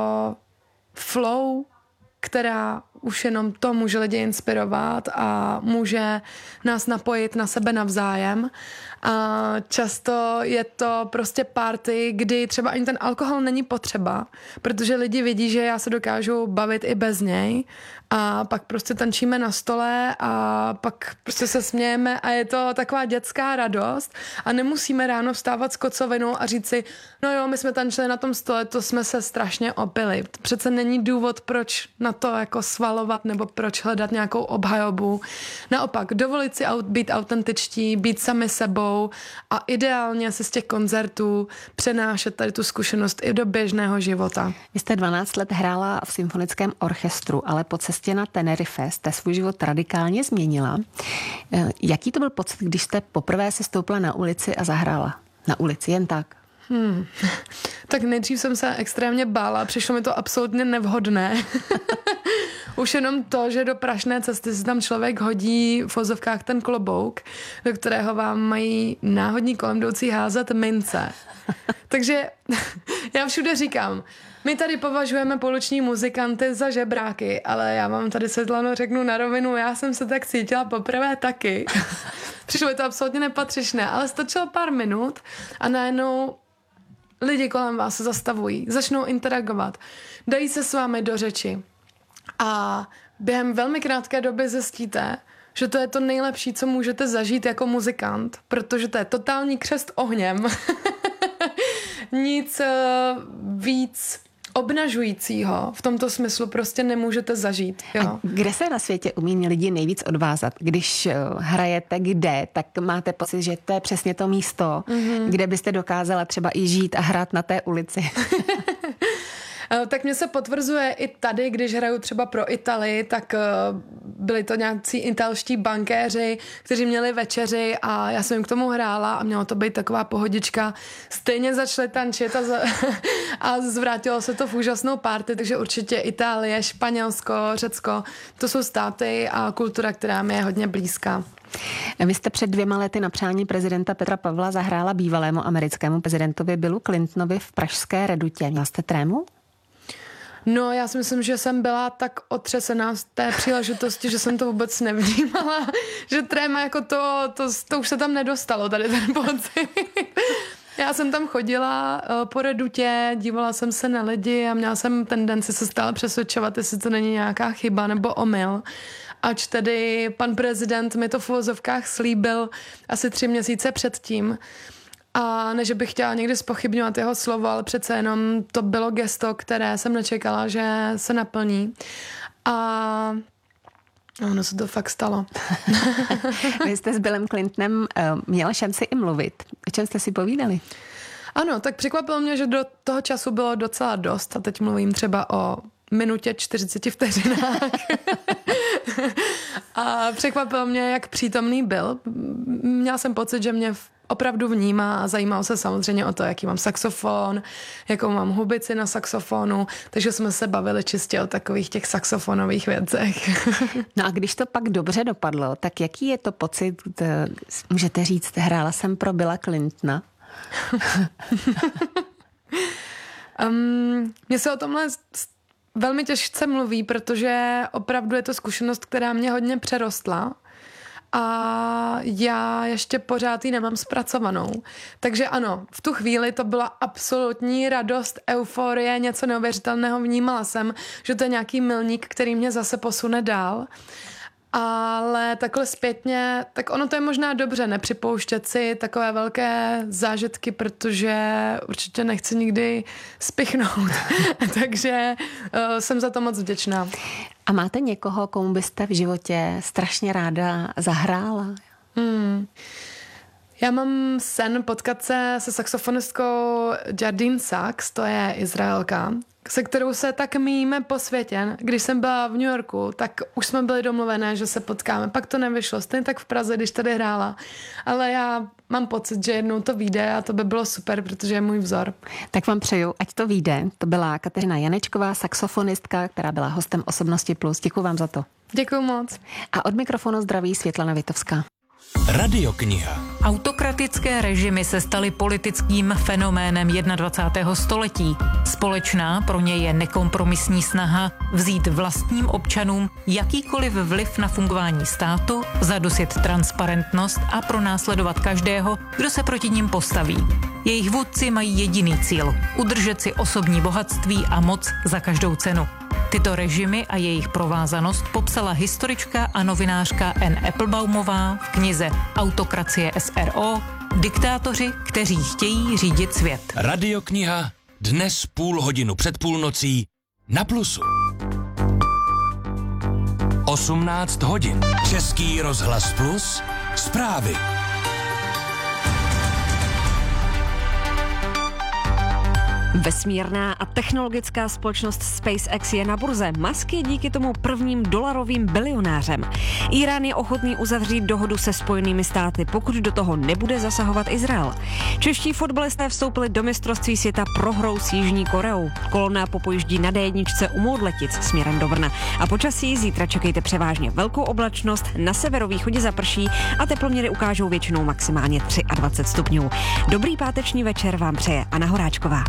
flow, která už jenom to může lidi inspirovat a může nás napojit na sebe navzájem. A často je to prostě party, kdy třeba ani ten alkohol není potřeba, protože lidi vidí, že já se dokážu bavit i bez něj a pak prostě tančíme na stole a pak prostě se smějeme a je to taková dětská radost a nemusíme ráno vstávat s kocovinou a říct si, no jo, my jsme tančili na tom stole, to jsme se strašně opili. Přece není důvod, proč na to jako svalovat nebo proč hledat nějakou obhajobu. Naopak, dovolit si být autentičtí, být sami sebou a ideálně se z těch koncertů přenášet tady tu zkušenost i do běžného života. Vy jste 12 let hrála v symfonickém orchestru, ale po cestě na Tenerife jste svůj život radikálně změnila. Jaký to byl pocit, když jste poprvé se stoupila na ulici a zahrála? Na ulici, jen tak? Tak nejdřív jsem se extrémně bála, přišlo mi to absolutně nevhodné. Už jenom to, že do prašné cesty si tam člověk hodí v vozovkách ten klobouk, do kterého vám mají náhodní kolem jdoucí házet mince. Takže já všude říkám, my tady považujeme pouliční muzikanty za žebráky, ale já vám tady, Světlano, řeknu na rovinu, já jsem se tak cítila poprvé taky. Přišlo mi to absolutně nepatřičné, ale stačilo pár minut a najednou lidi kolem vás se zastavují, začnou interagovat, dají se s vámi do řeči a během velmi krátké doby zjistíte, že to je to nejlepší, co můžete zažít jako muzikant, protože to je totální křest ohněm. Nic víc obnažujícího v tomto smyslu prostě nemůžete zažít. Jo. A kde se na světě umí lidi nejvíc odvázat? Když hrajete kde, tak máte pocit, že to je přesně to místo, kde byste dokázala třeba i žít a hrát na té ulici. Tak mě se potvrzuje i tady, když hraju třeba pro Italii, tak byli to nějací italští bankéři, kteří měli večeři a já jsem jim k tomu hrála a mělo to být taková pohodička. Stejně začali tančit a zvrátilo se to v úžasnou party, takže určitě Itálie, Španělsko, Řecko, to jsou státy a kultura, která mi je hodně blízká. Vy jste před 2 lety na přání prezidenta Petra Pavla zahrála bývalému americkému prezidentovi Billu Clintonovi v pražské Redutě. Měla jste trému? No, já si myslím, že jsem byla tak otřesená z té příležitosti, že jsem to vůbec nevnímala, že tréma jako to už se tam nedostalo, tady ten pocit. Já jsem tam chodila po Redutě, dívala jsem se na lidi a měla jsem tendenci se stále přesvědčovat, jestli to není nějaká chyba nebo omyl. Ač tedy pan prezident mi to v uvozovkách slíbil asi 3 měsíce předtím. A ne, že bych chtěla někdy zpochybňovat jeho slovo, ale přece jenom to bylo gesto, které jsem nečekala, že se naplní. A ono se to fakt stalo. Vy jste s Billem Clintonem měla šanci i mluvit. O čem jste si povídali? Ano, tak překvapilo mě, že do toho času bylo docela dost. A teď mluvím třeba o minutě 40 vteřinách. A překvapilo mě, jak přítomný byl. Měla jsem pocit, že mě opravdu vnímá a zajímal se samozřejmě o to, jaký mám saxofon, jakou mám hubici na saxofonu, takže jsme se bavili čistě o takových těch saxofonových věcech. No a když to pak dobře dopadlo, tak jaký je to pocit, můžete říct, hrála jsem pro Billa Clintona? Mně se o tomhle velmi těžce mluví, protože opravdu je to zkušenost, která mě hodně přerostla. A já ještě pořád ji nemám zpracovanou. Takže ano, v tu chvíli to byla absolutní radost, euforie, něco neuvěřitelného. Vnímala jsem, že to je nějaký milník, který mě zase posune dál. Ale takhle zpětně, tak ono to je možná dobře nepřipouštět si takové velké zážitky, protože určitě nechci nikdy spichnout. Takže jsem za to moc vděčná. A máte někoho, komu byste v životě strašně ráda zahrála? Já mám sen potkat se se saxofonistkou Jardine Sachs, to je Izraelka, se kterou se tak míjíme po světě. Když jsem byla v New Yorku, tak už jsme byli domluvené, že se potkáme. Pak to nevyšlo, stejně tak v Praze, když tady hrála. Ale já mám pocit, že jednou to vyjde a to by bylo super, protože je můj vzor. Tak vám přeju, ať to vyjde. To byla Kateřina Janečková, saxofonistka, která byla hostem Osobnosti Plus. Děkuji vám za to. Děkuji moc. A od mikrofonu zdraví Světlana Vitovská. Radiokniha. Autokratické režimy se staly politickým fenoménem 21. století. Společná pro ně je nekompromisní snaha vzít vlastním občanům jakýkoliv vliv na fungování státu, zadusit transparentnost a pronásledovat každého, kdo se proti nim postaví. Jejich vůdci mají jediný cíl – udržet si osobní bohatství a moc za každou cenu. Tyto režimy a jejich provázanost popsala historička a novinářka Anne Appelbaumová v knize Autokracie SRO – Diktátoři, kteří chtějí řídit svět. Radiokniha dnes 0,5 před půlnocí na Plusu. 18 hodin. Český rozhlas Plus. Zprávy. Vesmírná a technologická společnost SpaceX je na burze. Musk je díky tomu prvním dolarovým bilionářem. Irán je ochotný uzavřít dohodu se Spojenými státy, pokud do toho nebude zasahovat Izrael. Čeští fotbalisté vstoupili do mistrovství světa prohrou s Jižní Koreou. Kolona popojíždí na D1 u Moudletic směrem do Brna. A počasí zítra čekejte převážně velkou oblačnost, na severovýchodě zaprší a teploměry ukážou většinou maximálně 23 stupňů. Dobrý páteční večer vám přeje Anna Horáčková.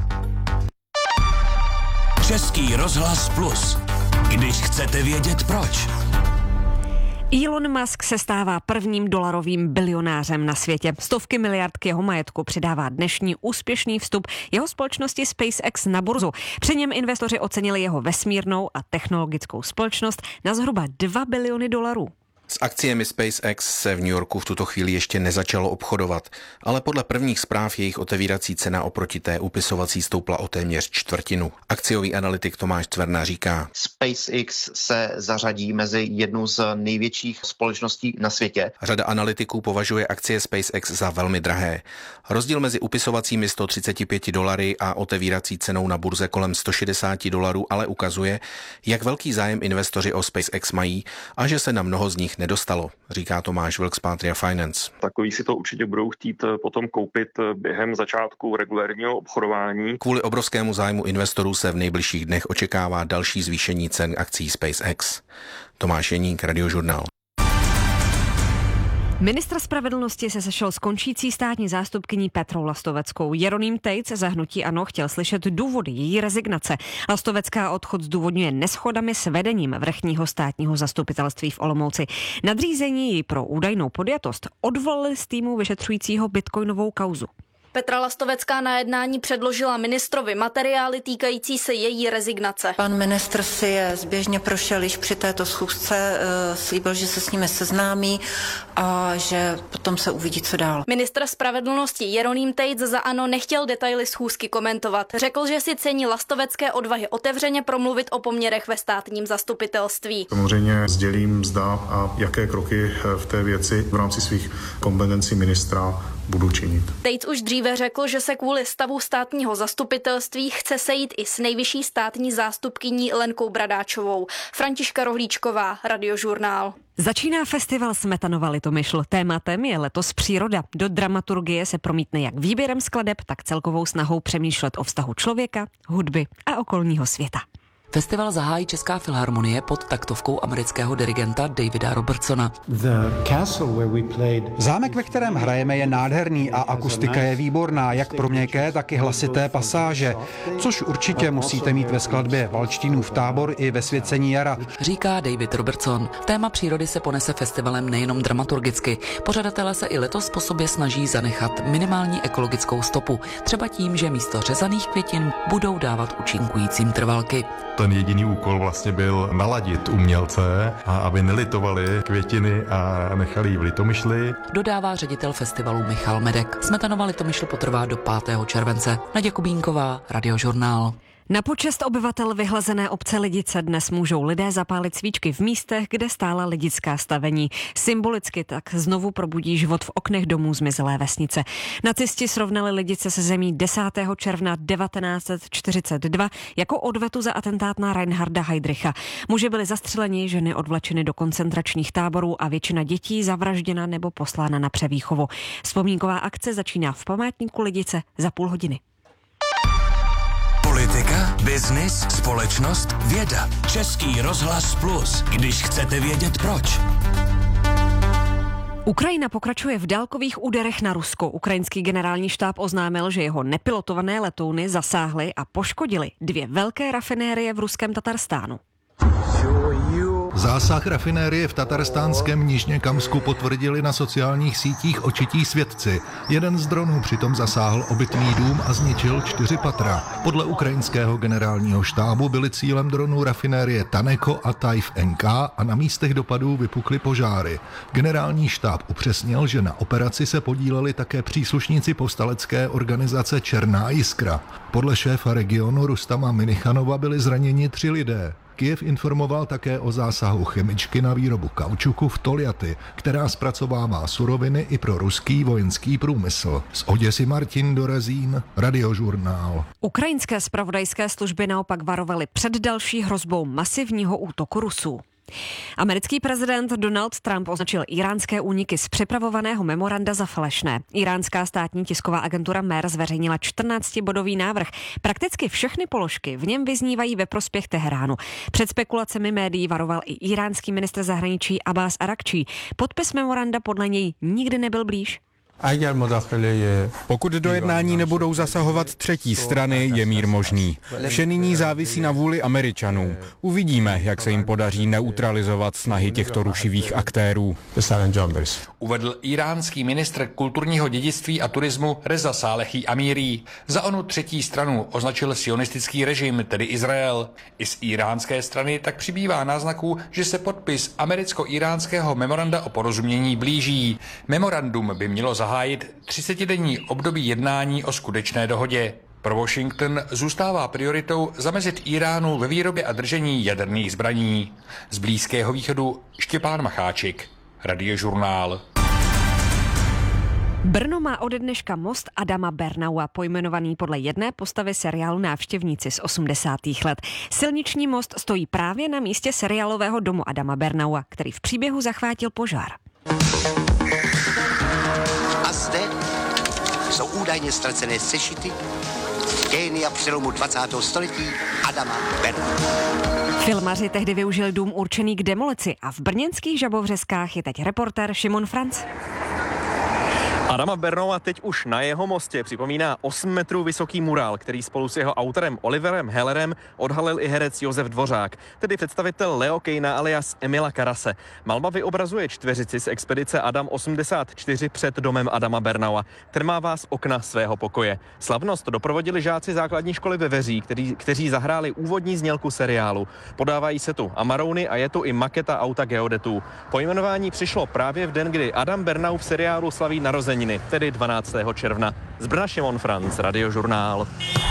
Český rozhlas Plus. Když chcete vědět proč. Elon Musk se stává prvním dolarovým bilionářem na světě. Stovky miliard k jeho majetku přidává dnešní úspěšný vstup jeho společnosti SpaceX na burzu. Při něm investoři ocenili jeho vesmírnou a technologickou společnost na zhruba $2 biliony. S akciemi SpaceX se v New Yorku v tuto chvíli ještě nezačalo obchodovat, ale podle prvních zpráv jejich otevírací cena oproti té upisovací stoupla o téměř čtvrtinu. Akciový analytik Tomáš Cverna říká: SpaceX se zařadí mezi jednu z největších společností na světě. Řada analytiků považuje akcie SpaceX za velmi drahé. Rozdíl mezi upisovacími $135 a otevírací cenou na burze kolem $160 ale ukazuje, jak velký zájem investoři o SpaceX mají a že se na mnoho z nich nedostalo, říká Tomáš Vlk z Patria Finance. Takový si to určitě budou chtít potom koupit během začátku regulérního obchodování. Kvůli obrovskému zájmu investorů se v nejbližších dnech očekává další zvýšení cen akcií SpaceX. Tomáš Jeník, Radiožurnál. Ministr spravedlnosti se sešel s končící státní zástupkyní Petrou Lastoveckou. Jeroným Tejc za hnutí ANO chtěl slyšet důvody její rezignace. Lastovecká odchod zdůvodňuje neshodami s vedením vrchního státního zastupitelství v Olomouci. Nadřízení ji pro údajnou podjatost odvolali z týmu vyšetřujícího bitcoinovou kauzu. Petra Lastovecká na jednání předložila ministrovi materiály týkající se její rezignace. Pan ministr si je zběžně prošel již při této schůzce, slíbil, že se s nimi seznámí a že potom se uvidí, co dál. Ministr spravedlnosti Jeroným Tejc za ANO nechtěl detaily schůzky komentovat. Řekl, že si cení Lastovecké odvahy otevřeně promluvit o poměrech ve státním zastupitelství. Samozřejmě sdělím, zda a jaké kroky v té věci v rámci svých kompetencí ministra budu činit. Tejc už dříve řekl, že se kvůli stavu státního zastupitelství chce sejít i s nejvyšší státní zástupkyní Lenkou Bradáčovou. Františka Rohlíčková, Radiožurnál. Začíná festival Smetanova Litomyšl. Tématem je letos příroda. Do dramaturgie se promítne jak výběrem skladeb, tak celkovou snahou přemýšlet o vztahu člověka, hudby a okolního světa. Festival zahájí Česká filharmonie pod taktovkou amerického dirigenta Davida Robertsona. Zámek, ve kterém hrajeme, je nádherný a akustika je výborná, jak pro měkké, tak i hlasité pasáže, což určitě musíte mít ve skladbě Valštínův tábor i ve Svěcení jara, říká David Robertson. Téma přírody se ponese festivalem nejenom dramaturgicky. Pořadatelé se i letos po sobě snaží zanechat minimální ekologickou stopu, třeba tím, že místo řezaných květin budou dávat účinkujícím trvalky. Ten jediný úkol vlastně byl naladit umělce, a aby nelitovali květiny a nechali ji v Litomyšli. Dodává ředitel festivalu Michal Medek. Smetanova Litomyšl potrvá do 5. července. Naděja Kubínková, Radiožurnál. Na počest obyvatel vyhlazené obce Lidice dnes můžou lidé zapálit svíčky v místech, kde stála lidická stavení. Symbolicky tak znovu probudí život v oknech domů zmizelé vesnice. Nacisti srovnali Lidice se zemí 10. června 1942 jako odvetu za atentát na Reinharda Heydricha. Muži byli zastřeleni, ženy odvlečeny do koncentračních táborů a většina dětí zavražděna nebo poslána na převýchovu. Vzpomínková akce začíná v památníku Lidice za půl hodiny. Politika, biznis, společnost, věda. Český rozhlas Plus, když chcete vědět proč. Ukrajina pokračuje v dálkových úderech na Rusko. Ukrajinský generální štáb oznámil, že jeho nepilotované letouny zasáhly a poškodily 2 velké rafinérie v ruském Tatarstánu. Zásah rafinérie v tatarstánském Nižněkamsku potvrdili na sociálních sítích očití svědci. Jeden z dronů přitom zasáhl obytný dům a zničil 4 patra. Podle ukrajinského generálního štábu byly cílem dronů rafinérie Taneko a Tajf NK a na místech dopadů vypukly požáry. Generální štáb upřesnil, že na operaci se podíleli také příslušníci povstalecké organizace Černá jiskra. Podle šéfa regionu Rustama Minichanova byli zraněni 3 lidé. Kyjev informoval také o zásahu chemičky na výrobu kaučuku v Toljaty, která zpracovává suroviny i pro ruský vojenský průmysl. Z Oděsy Martin Dorezín, Radiožurnál. Ukrajinské zpravodajské služby naopak varovaly před další hrozbou masivního útoku Rusů. Americký prezident Donald Trump označil íránské úniky z připravovaného memoranda za falešné. Iránská státní tisková agentura MER zveřejnila 14-bodový návrh. Prakticky všechny položky v něm vyznívají ve prospěch Teheránu. Před spekulacemi médií varoval i iránský ministr zahraničí Abbas Arakčí. Podpis memoranda podle něj nikdy nebyl blíž. Pokud do jednání nebudou zasahovat třetí strany, je mír možný. Vše nyní závisí na vůli Američanů. Uvidíme, jak se jim podaří neutralizovat snahy těchto rušivých aktérů. Uvedl iránský ministr kulturního dědictví a turismu Reza Salehi Amiri. Za onu třetí stranu označil sionistický režim, tedy Izrael. I z iránské strany tak přibývá náznaků, že se podpis americko-iránského memoranda o porozumění blíží. Memorandum by mělo zahájit 30denní období jednání o skutečné dohodě. Pro Washington zůstává prioritou zamezit Iránu ve výrobě a držení jaderných zbraní. Z Blízkého východu Štěpán Macháčik, Radiožurnál. Brno má ode dneška most Adama Bernaua, pojmenovaný podle jedné postavy seriálu Návštěvníci z 80. let. Silniční most stojí právě na místě seriálového domu Adama Bernaua, který v příběhu zachvátil požár. A zde jsou údajně ztracené sešity génia přelomu 20. století Adama Bernaua. Filmaři tehdy využili dům určený k demolici a v brněnských Žabovřeskách je teď reportér Šimon Franc. Adama Bernoua teď už na jeho mostě připomíná 8 metrů vysoký murál, který spolu s jeho autorem Oliverem Hellerem odhalil i herec Josef Dvořák, tedy představitel Leo Kejna alias Emila Karase. Malba vyobrazuje čtveřici z expedice Adam 84 před domem Adama Bernoua. Ten má vás okna svého pokoje. Slavnost doprovodili žáci základní školy ve Veří, kteří zahráli úvodní znělku seriálu. Podávají se tu amarouny a je tu i maketa auta geodetů. Pojmenování přišlo právě v den, kdy Adam Bernau v seriálu slaví narozeniny, tedy 12. června. Z Brna Šimon Franc, Radiožurnál.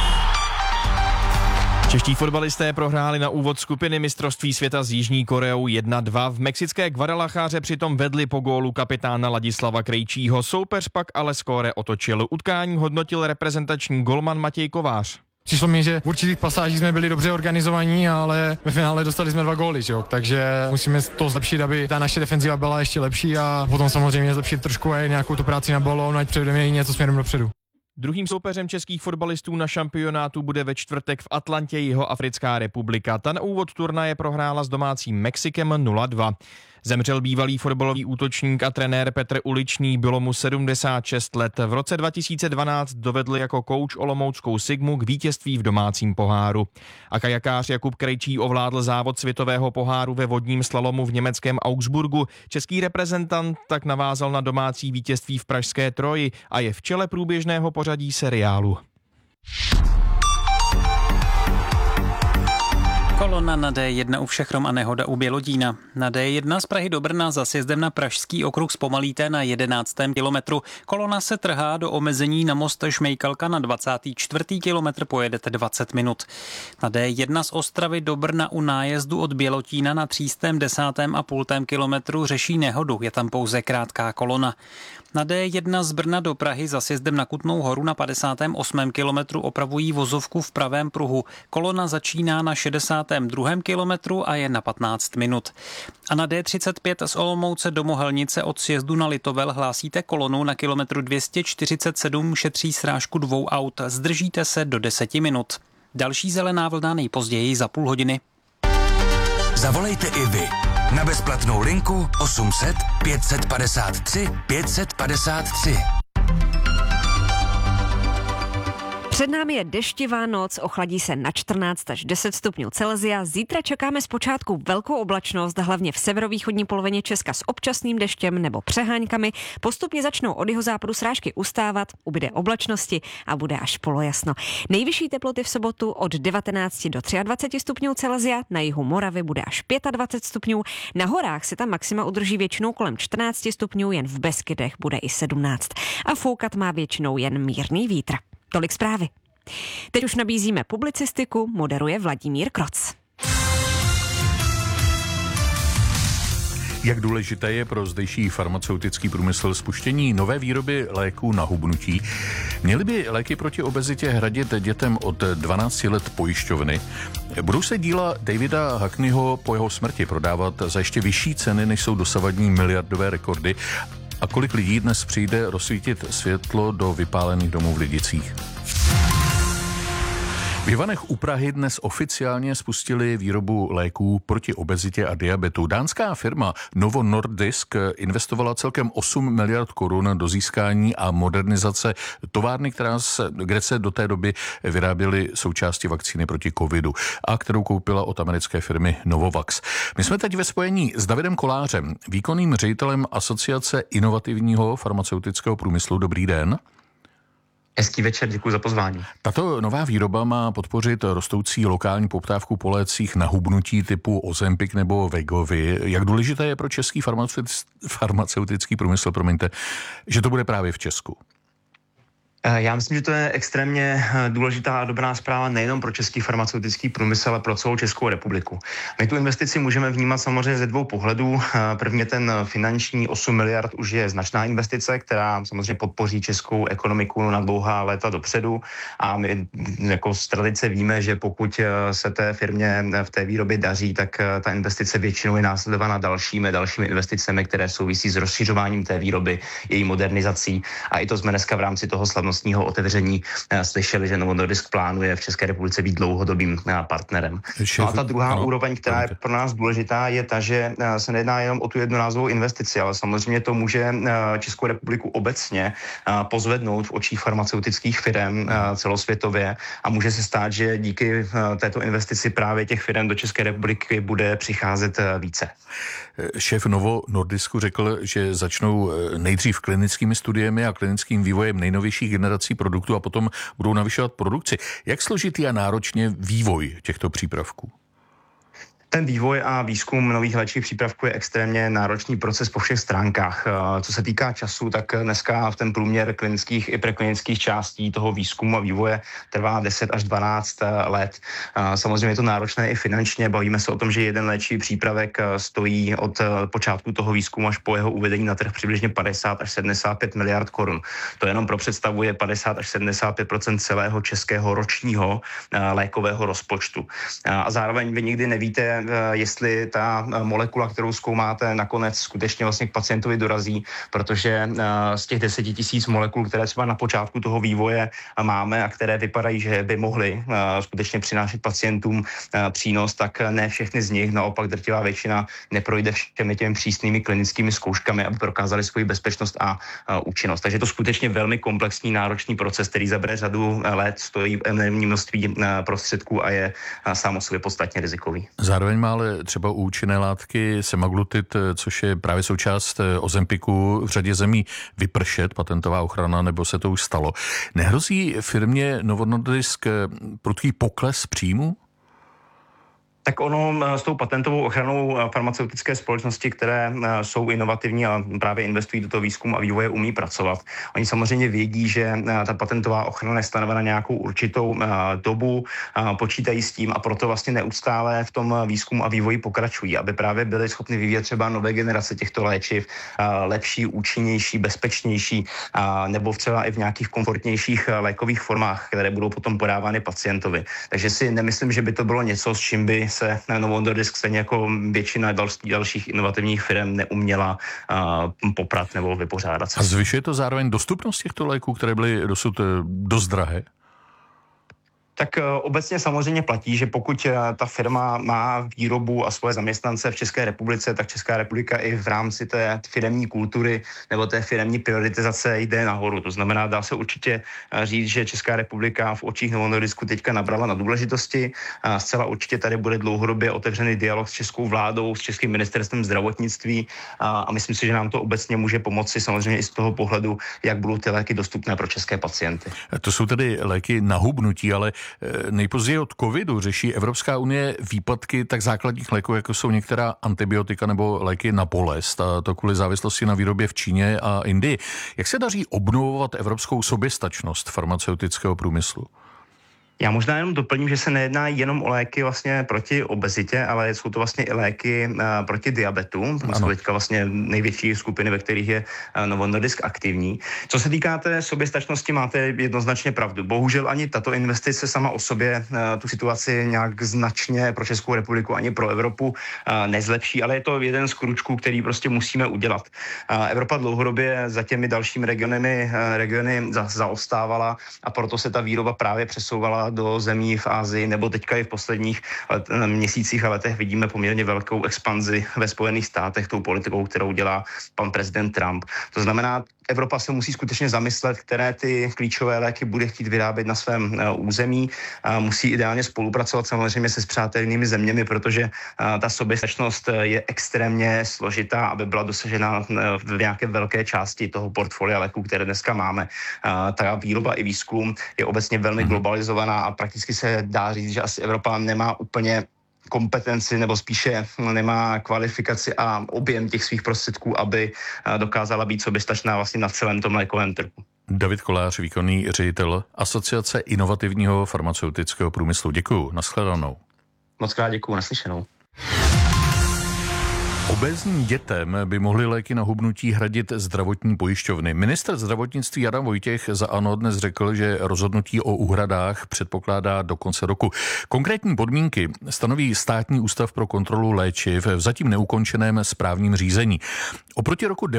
Čeští fotbalisté prohráli na úvod skupiny mistrovství světa s Jižní Koreou 1-2. V mexické Guadalajáře přitom vedli po gólu kapitána Ladislava Krejčího. Soupeř pak ale skóre otočil. Utkání hodnotil reprezentační golman Matěj Kovář. Přišlo mi, že v určitých pasážích jsme byli dobře organizovaní, ale ve finále dostali jsme 2 góly, jo? Takže musíme to zlepšit, aby ta naše defenziva byla ještě lepší a potom samozřejmě zlepšit trošku i nějakou tu práci na balónu, ať předeme i něco směrem dopředu. Druhým soupeřem českých fotbalistů na šampionátu bude ve čtvrtek v Atlantě Jihoafrická republika. Ta na úvod turnaje prohrála s domácím Mexikem 0-2. Zemřel bývalý fotbalový útočník a trenér Petr Uličný, bylo mu 76 let. V roce 2012 dovedl jako kouč olomouckou Sigmu k vítězství v domácím poháru. A kajakář Jakub Krejčí ovládl závod světového poháru ve vodním slalomu v německém Augsburgu. Český reprezentant tak navázal na domácí vítězství v pražské Troji a je v čele průběžného pořadí seriálu. Kolona na D1 u Všechrom a nehoda u Bělodína. Na D1 z Prahy do Brna za sjezdem na Pražský okruh zpomalíte na 11. kilometru. Kolona se trhá do omezení na most Šmejkalka, na 24. kilometr pojedete 20 minut. Na D1 z Ostravy do Brna u nájezdu od Bělotína na 310,5 kilometru řeší nehodu, je tam pouze krátká kolona. Na D1 z Brna do Prahy za sjezdem na Kutnou Horu na 58. kilometru opravují vozovku v pravém pruhu. Kolona začíná na 62. kilometru a je na 15 minut. A na D35 z Olomouce do Mohelnice od sjezdu na Litovel hlásíte kolonu na kilometru 247, šetří srážku 2 aut. Zdržíte se do 10 minut. Další zelená vlna nejpozději za půl hodiny. Zavolejte i vy na bezplatnou linku 800 553 553. Před námi je deštivá noc, ochladí se na 14 až 10 stupňů Celsia. Zítra čekáme zpočátku velkou oblačnost, hlavně v severovýchodní polovině Česka s občasným deštěm nebo přeháňkami. Postupně začnou od jihozápadu srážky ustávat, ubyde oblačnosti a bude až polojasno. Nejvyšší teploty v sobotu od 19 do 23 stupňů Celsia, na jihu Moravy bude až 25 stupňů, na horách se tam maxima udrží většinou kolem 14 stupňů, jen v Beskydech bude i 17 a foukat má většinou jen mírný vítr. Tolik zprávy. Teď už nabízíme publicistiku, moderuje Vladimír Kroc. Jak důležité je pro zdejší farmaceutický průmysl spuštění nové výroby léků na hubnutí? Měly by léky proti obezitě hradit dětem od 12 let pojišťovny? Budou se díla Davida Hackneyho po jeho smrti prodávat za ještě vyšší ceny, než jsou dosavadní miliardové rekordy? A kolik lidí dnes přijde rozsvítit světlo do vypálených domů v Lidicích? V Ivanech u Prahy dnes oficiálně spustili výrobu léků proti obezitě a diabetu. Dánská firma Novo Nordisk investovala celkem 8 miliard korun do získání a modernizace továrny, kde se do té doby vyráběly součásti vakcíny proti covidu a kterou koupila od americké firmy Novavax. My jsme teď ve spojení s Davidem Kolářem, výkonným ředitelem Asociace inovativního farmaceutického průmyslu. Dobrý den. Hezký večer, děkuji za pozvání. Tato nová výroba má podpořit rostoucí lokální poptávku po lécích na hubnutí typu Ozempic nebo Wegovy. Jak důležité je pro český farmaceutický průmysl, že to bude právě v Česku? Já myslím, že to je extrémně důležitá a dobrá zpráva nejenom pro český farmaceutický průmysl, ale pro celou Českou republiku. My tu investici můžeme vnímat samozřejmě ze dvou pohledů. Prvně ten finanční 8 miliard už je značná investice, která samozřejmě podpoří českou ekonomiku na dlouhá léta dopředu. A my jako z tradice víme, že pokud se té firmě v té výrobě daří, tak ta investice většinou je následována dalšími investicemi, které souvisí s rozšiřováním té výroby, její modernizací. A i to jsme dneska v rámci toho slavnostního slavnostního otevření slyšeli, že Novo Nordisk plánuje v České republice být dlouhodobým partnerem. No a ta druhá úroveň, která je pro nás důležitá, je ta, že se nejedná jenom o tu jednorázovou investici, ale samozřejmě to může Českou republiku obecně pozvednout v očích farmaceutických firm celosvětově a může se stát, že díky této investici právě těch firm do České republiky bude přicházet více. Šéf Novo Nordisku řekl, že začnou nejdřív klinickými studiemi a klinickým vývojem nejnovějších generací produktů a potom budou navyšovat produkci. Jak složitý a náročně vývoj těchto přípravků? Ten vývoj a výzkum nových léčivých přípravků je extrémně náročný proces po všech stránkách. Co se týká času, tak dneska v ten průměr klinických i preklinických částí toho výzkumu a vývoje trvá 10 až 12 let. Samozřejmě je to náročné i finančně. Bavíme se o tom, že jeden léčivý přípravek stojí od počátku toho výzkumu až po jeho uvedení na trh přibližně 50 až 75 miliard korun. To jenom pro představu je 50 až 75% celého českého ročního lékového rozpočtu. A zároveň vy nikdy nevíte, jestli ta molekula, kterou zkoumáte, nakonec skutečně vlastně k pacientovi dorazí, protože z těch 10 000 molekul, které třeba na počátku toho vývoje máme a které vypadají, že by mohly skutečně přinášet pacientům přínos, tak ne všechny z nich, naopak drtivá většina neprojde všemi těmi přísnými klinickými zkouškami, aby prokázali svoji bezpečnost a účinnost. Takže je to skutečně velmi komplexní, náročný proces, který zabere řadu let, stojí enormní množství prostředků a je sám o sobě podstatně rizikový. Zároveň má ale třeba účinné látky semaglutid, což je právě součást Ozempiku, v řadě zemí vypršet, patentová ochrana, nebo se to už stalo. Nehrozí firmě Novo Nordisk prudký pokles příjmu? Tak ono s tou patentovou ochranou farmaceutické společnosti, které jsou inovativní a právě investují do toho výzkumu a vývoje, umí pracovat. Oni samozřejmě vědí, že ta patentová ochrana je stanovena nějakou určitou dobu, počítají s tím a proto vlastně neustále v tom výzkumu a vývoji pokračují, aby právě byli schopni vyvíjet třeba nové generace těchto léčiv, lepší, účinnější, bezpečnější, nebo třeba i v nějakých komfortnějších lékových formách, které budou potom podávány pacientovi. Takže si nemyslím, že by to bylo něco, s čím by se Novo Nordisk stejně jako většina dalších inovativních firm neuměla poprat nebo vypořádat se. A zvyšuje to zároveň dostupnost těchto léků, které byly dosud dost drahé? Tak obecně samozřejmě platí, že pokud ta firma má výrobu a svoje zaměstnance v České republice, tak Česká republika i v rámci té firemní kultury nebo té firemní prioritizace jde nahoru. To znamená, dá se určitě říct, že Česká republika v očích Novo Nordisku teďka nabrala na důležitosti. Zcela určitě tady bude dlouhodobě otevřený dialog s českou vládou, s českým ministerstvem zdravotnictví a myslím si, že nám to obecně může pomoci samozřejmě i z toho pohledu, jak budou ty léky dostupné pro české pacienty. To jsou tedy léky na hubnutí, ale nejpozději od covidu řeší Evropská unie výpadky tak základních léků, jako jsou některá antibiotika nebo léky na bolest, a to kvůli závislosti na výrobě v Číně a Indii. Jak se daří obnovovat evropskou soběstačnost farmaceutického průmyslu? Já možná jenom doplním, že se nejedná jenom o léky vlastně proti obezitě, ale jsou to vlastně i léky proti diabetu. To jsou teďka vlastně největší skupiny, ve kterých je Novo Nordisk aktivní. Co se týká té soběstačnosti, máte jednoznačně pravdu. Bohužel ani tato investice sama o sobě tu situaci nějak značně pro Českou republiku ani pro Evropu nezlepší, ale je to jeden z kručků, který prostě musíme udělat. Evropa dlouhodobě za těmi dalšími regiony zaostávala a proto se ta výroba právě přesouvala do zemí v Asii, nebo teďka i v posledních měsících a letech vidíme poměrně velkou expanzi ve Spojených státech tou politikou, kterou dělá pan prezident Trump. To znamená, Evropa se musí skutečně zamyslet, které ty klíčové léky bude chtít vyrábět na svém území. Musí ideálně spolupracovat samozřejmě se spřátelnými zeměmi, protože ta soběstačnost je extrémně složitá, aby byla dosažena v nějaké velké části toho portfolia léků, které dneska máme. Ta výroba i výzkum je obecně velmi globalizovaná a prakticky se dá říct, že asi Evropa nemá úplně kompetenci nebo spíše nemá kvalifikaci a objem těch svých prostředků, aby dokázala být soběstačná vlastně na celém tom lékovém trhu. David Kolář, výkonný ředitel Asociace inovativního farmaceutického průmyslu. Děkuju, nashledanou. Moc krát děkuju, naslyšenou. Obézním dětem by mohly léky na hubnutí hradit zdravotní pojišťovny. Ministr zdravotnictví Adam Vojtěch za ANO dnes řekl, že rozhodnutí o úhradách předpokládá do konce roku. Konkrétní podmínky stanoví Státní ústav pro kontrolu léčiv v zatím neukončeném správním řízení. Oproti roku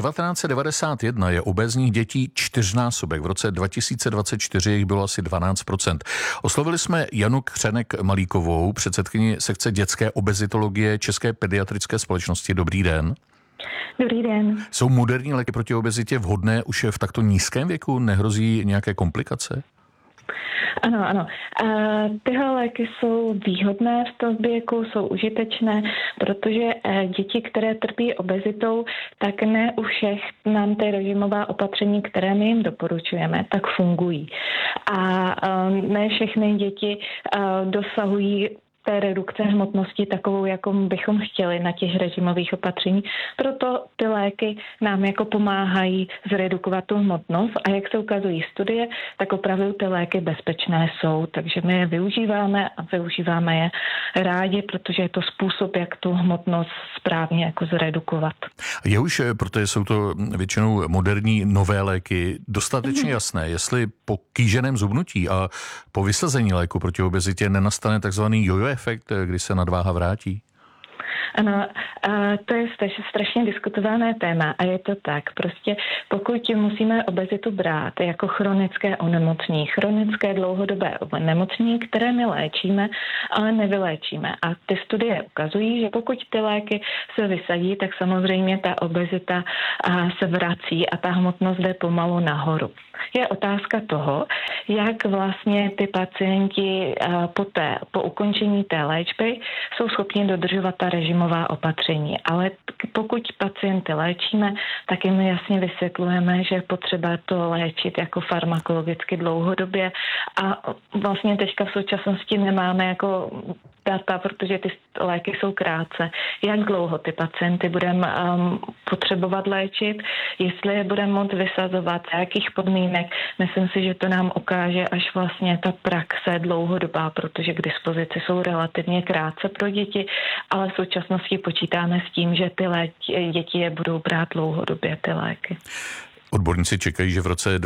1991 je obézních dětí čtyřnásobek. V roce 2024 jich bylo asi 12%. Oslovili jsme Janu Křenek-Malíkovou, předsedkyni sekce dětské obezitologie České pediatrické společnosti. Dobrý den. Dobrý den. Jsou moderní léky proti obezitě vhodné už v takto nízkém věku? Nehrozí nějaké komplikace? Ano. Tyhle léky jsou výhodné v tom věku, jsou užitečné, protože děti, které trpí obezitou, tak ne u všech nám ty režimová opatření, které my jim doporučujeme, tak fungují. A ne všechny děti dosahují té redukce hmotnosti takovou, jakou bychom chtěli na těch režimových opatření. Proto ty léky nám jako pomáhají zredukovat tu hmotnost a jak se ukazují studie, tak opravdu ty léky bezpečné jsou, takže my je využíváme a využíváme je rádi, protože je to způsob, jak tu hmotnost správně jako zredukovat. Je už, protože jsou to většinou moderní nové léky, dostatečně jasné, jestli po kýženém zubnutí a po vysazení léku proti obezitě nenastane takzvaný jojo efekt, kdy se nadváha vrátí? Ano, to je strašně diskutované téma a je to tak. Prostě pokud musíme obezitu brát jako chronické onemocnění, chronické dlouhodobé onemocnění, které my léčíme, ale nevyléčíme. A ty studie ukazují, že pokud ty léky se vysadí, tak samozřejmě ta obezita se vrací a ta hmotnost jde pomalu nahoru. Je otázka toho, jak vlastně ty pacienti po ukončení té léčby jsou schopni dodržovat ta režimová opatření. Ale pokud pacienty léčíme, tak jim jasně vysvětlujeme, že je potřeba to léčit jako farmakologicky dlouhodobě a vlastně teďka v současnosti nemáme jako data, protože ty léky jsou krátce. Jak dlouho ty pacienty budeme potřebovat léčit, jestli je budeme moct vysazovat, za jakých podmínek. Myslím si, že to nám ukáže až vlastně ta praxe dlouhodobá, protože k dispozici jsou relativně krátce pro děti, ale v současnosti počítáme s tím, že ty děti je budou brát dlouhodobě ty léky. Odborníci čekají, že v roce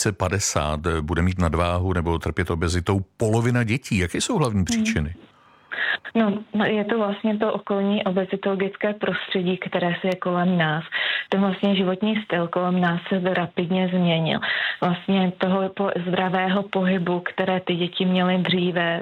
2050 bude mít nadváhu nebo trpět obezitou polovina dětí. Jaké jsou hlavní příčiny? No, je to vlastně to okolní obezitologické prostředí, které se je kolem nás. To vlastně životní styl kolem nás se rapidně změnil. Vlastně toho zdravého pohybu, které ty děti měly dříve,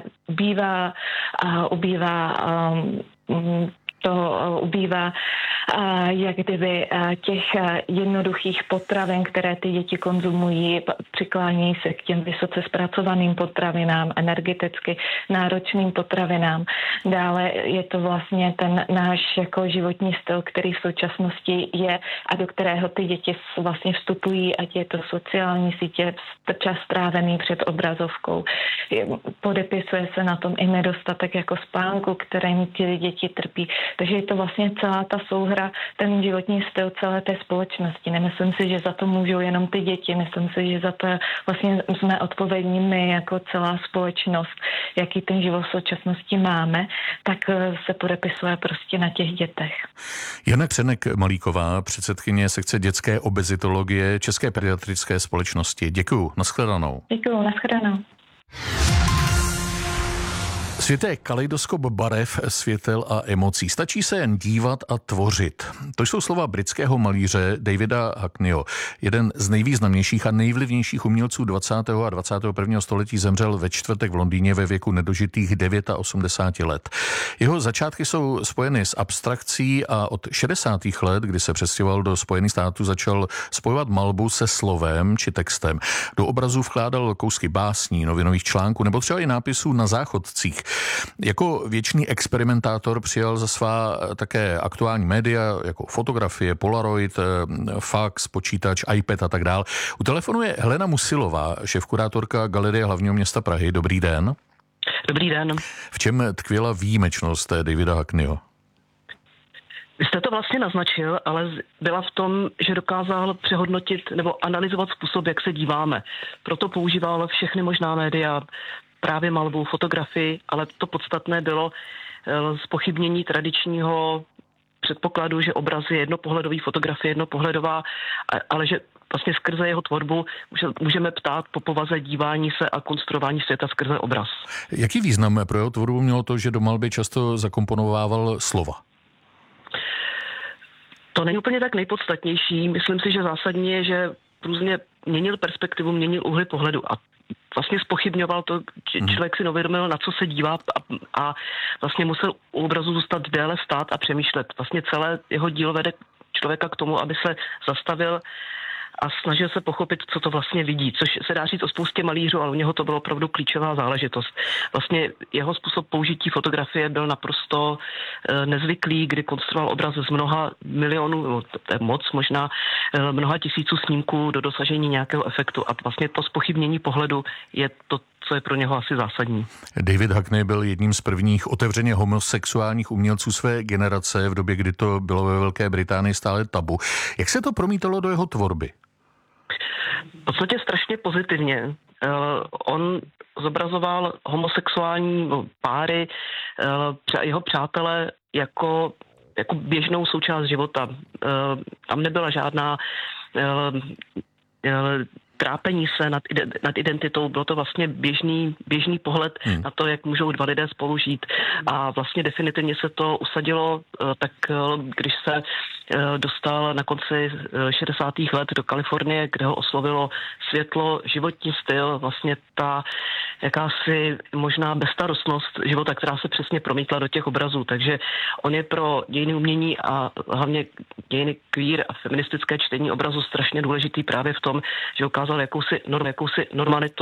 ubývá jak kdyby těch jednoduchých potravin, které ty děti konzumují, přiklání se k těm vysoce zpracovaným potravinám, energeticky náročným potravinám. Dále je to vlastně ten náš jako životní styl, který v současnosti je a do kterého ty děti vlastně vstupují, ať je to sociální sítě, čas strávený před obrazovkou. Podepisuje se na tom i nedostatek jako spánku, kterým ty děti trpí. Takže je to vlastně celá ta souhra, ten životní styl celé té společnosti. Nemyslím si, že za to můžou jenom ty děti, myslím si, že za to vlastně jsme odpovědní my jako celá společnost, jaký ten život v současnosti máme, tak se podepisuje prostě na těch dětech. Jana Křenek-Malíková, předsedkyně sekce dětské obezitologie České pediatrické společnosti. Děkuju, nashledanou. Děkuju, nashledanou. Svět je kaleidoskop barev, světel a emocí. Stačí se jen dívat a tvořit. To jsou slova britského malíře Davida Hackneyho. Jeden z nejvýznamnějších a nejvlivnějších umělců 20. a 21. století zemřel ve čtvrtek v Londýně ve věku nedožitých 89 let. Jeho začátky jsou spojeny s abstrakcí a od 60. let, kdy se přestěhoval do Spojených států, začal spojovat malbu se slovem či textem. Do obrazů vkládal kousky básní, novinových článků nebo třeba i nápisů na záchodcích. Jako věčný experimentátor přijal za svá také aktuální média, jako fotografie, Polaroid, fax, počítač, iPad a tak dál. U telefonu je Helena Musilová, šéfkurátorka Galerie hlavního města Prahy. Dobrý den. Dobrý den. V čem tkvěla výjimečnost Davida Hackneyho? Vy jste to vlastně naznačil, ale byla v tom, že dokázal přehodnotit nebo analyzovat způsob, jak se díváme. Proto používal všechny možná média, právě malbu, fotografii, ale to podstatné bylo zpochybnění tradičního předpokladu, že obraz je jednopohledový, fotografie jednopohledová, ale že vlastně skrze jeho tvorbu můžeme ptát po povaze dívání se a konstruování světa skrze obraz. Jaký význam pro jeho tvorbu mělo to, že do malby často zakomponovával slova? To není úplně tak nejpodstatnější. Myslím si, že zásadní je, že různě měnil perspektivu, měnil úhly pohledu a vlastně zpochybňoval to, že člověk si neuvědomil, na co se dívá a vlastně musel u obrazu zůstat déle stát a přemýšlet. Vlastně celé jeho dílo vede člověka k tomu, aby se zastavil a snažil se pochopit, co to vlastně vidí, což se dá říct o spoustě malířů, ale u něho to bylo opravdu klíčová záležitost. Vlastně jeho způsob použití fotografie byl naprosto nezvyklý, kdy konstruoval obraz z mnoha milionů, to je moc možná, mnoha tisíců snímků do dosažení nějakého efektu a vlastně to zpochybnění pohledu je to, co je pro něho asi zásadní. David Hockney byl jedním z prvních otevřeně homosexuálních umělců své generace v době, kdy to bylo ve Velké Británii stále tabu. Jak se to promítalo do jeho tvorby? V podstatě strašně pozitivně. On zobrazoval homosexuální páry, jeho přátelé jako běžnou součást života. Tam nebyla žádná trápení se nad identitou, bylo to vlastně běžný pohled na to, jak můžou dva lidé spolu žít. A vlastně definitivně se to usadilo, tak když se dostal na konci 60. let do Kalifornie, kde ho oslovilo světlo, životní styl, vlastně ta jakási možná bezstarostnost života, která se přesně promítla do těch obrazů. Takže on je pro dějiny umění a hlavně dějiny queer a feministické čtení obrazu strašně důležitý právě v tom, že ukázal jakousi normalitu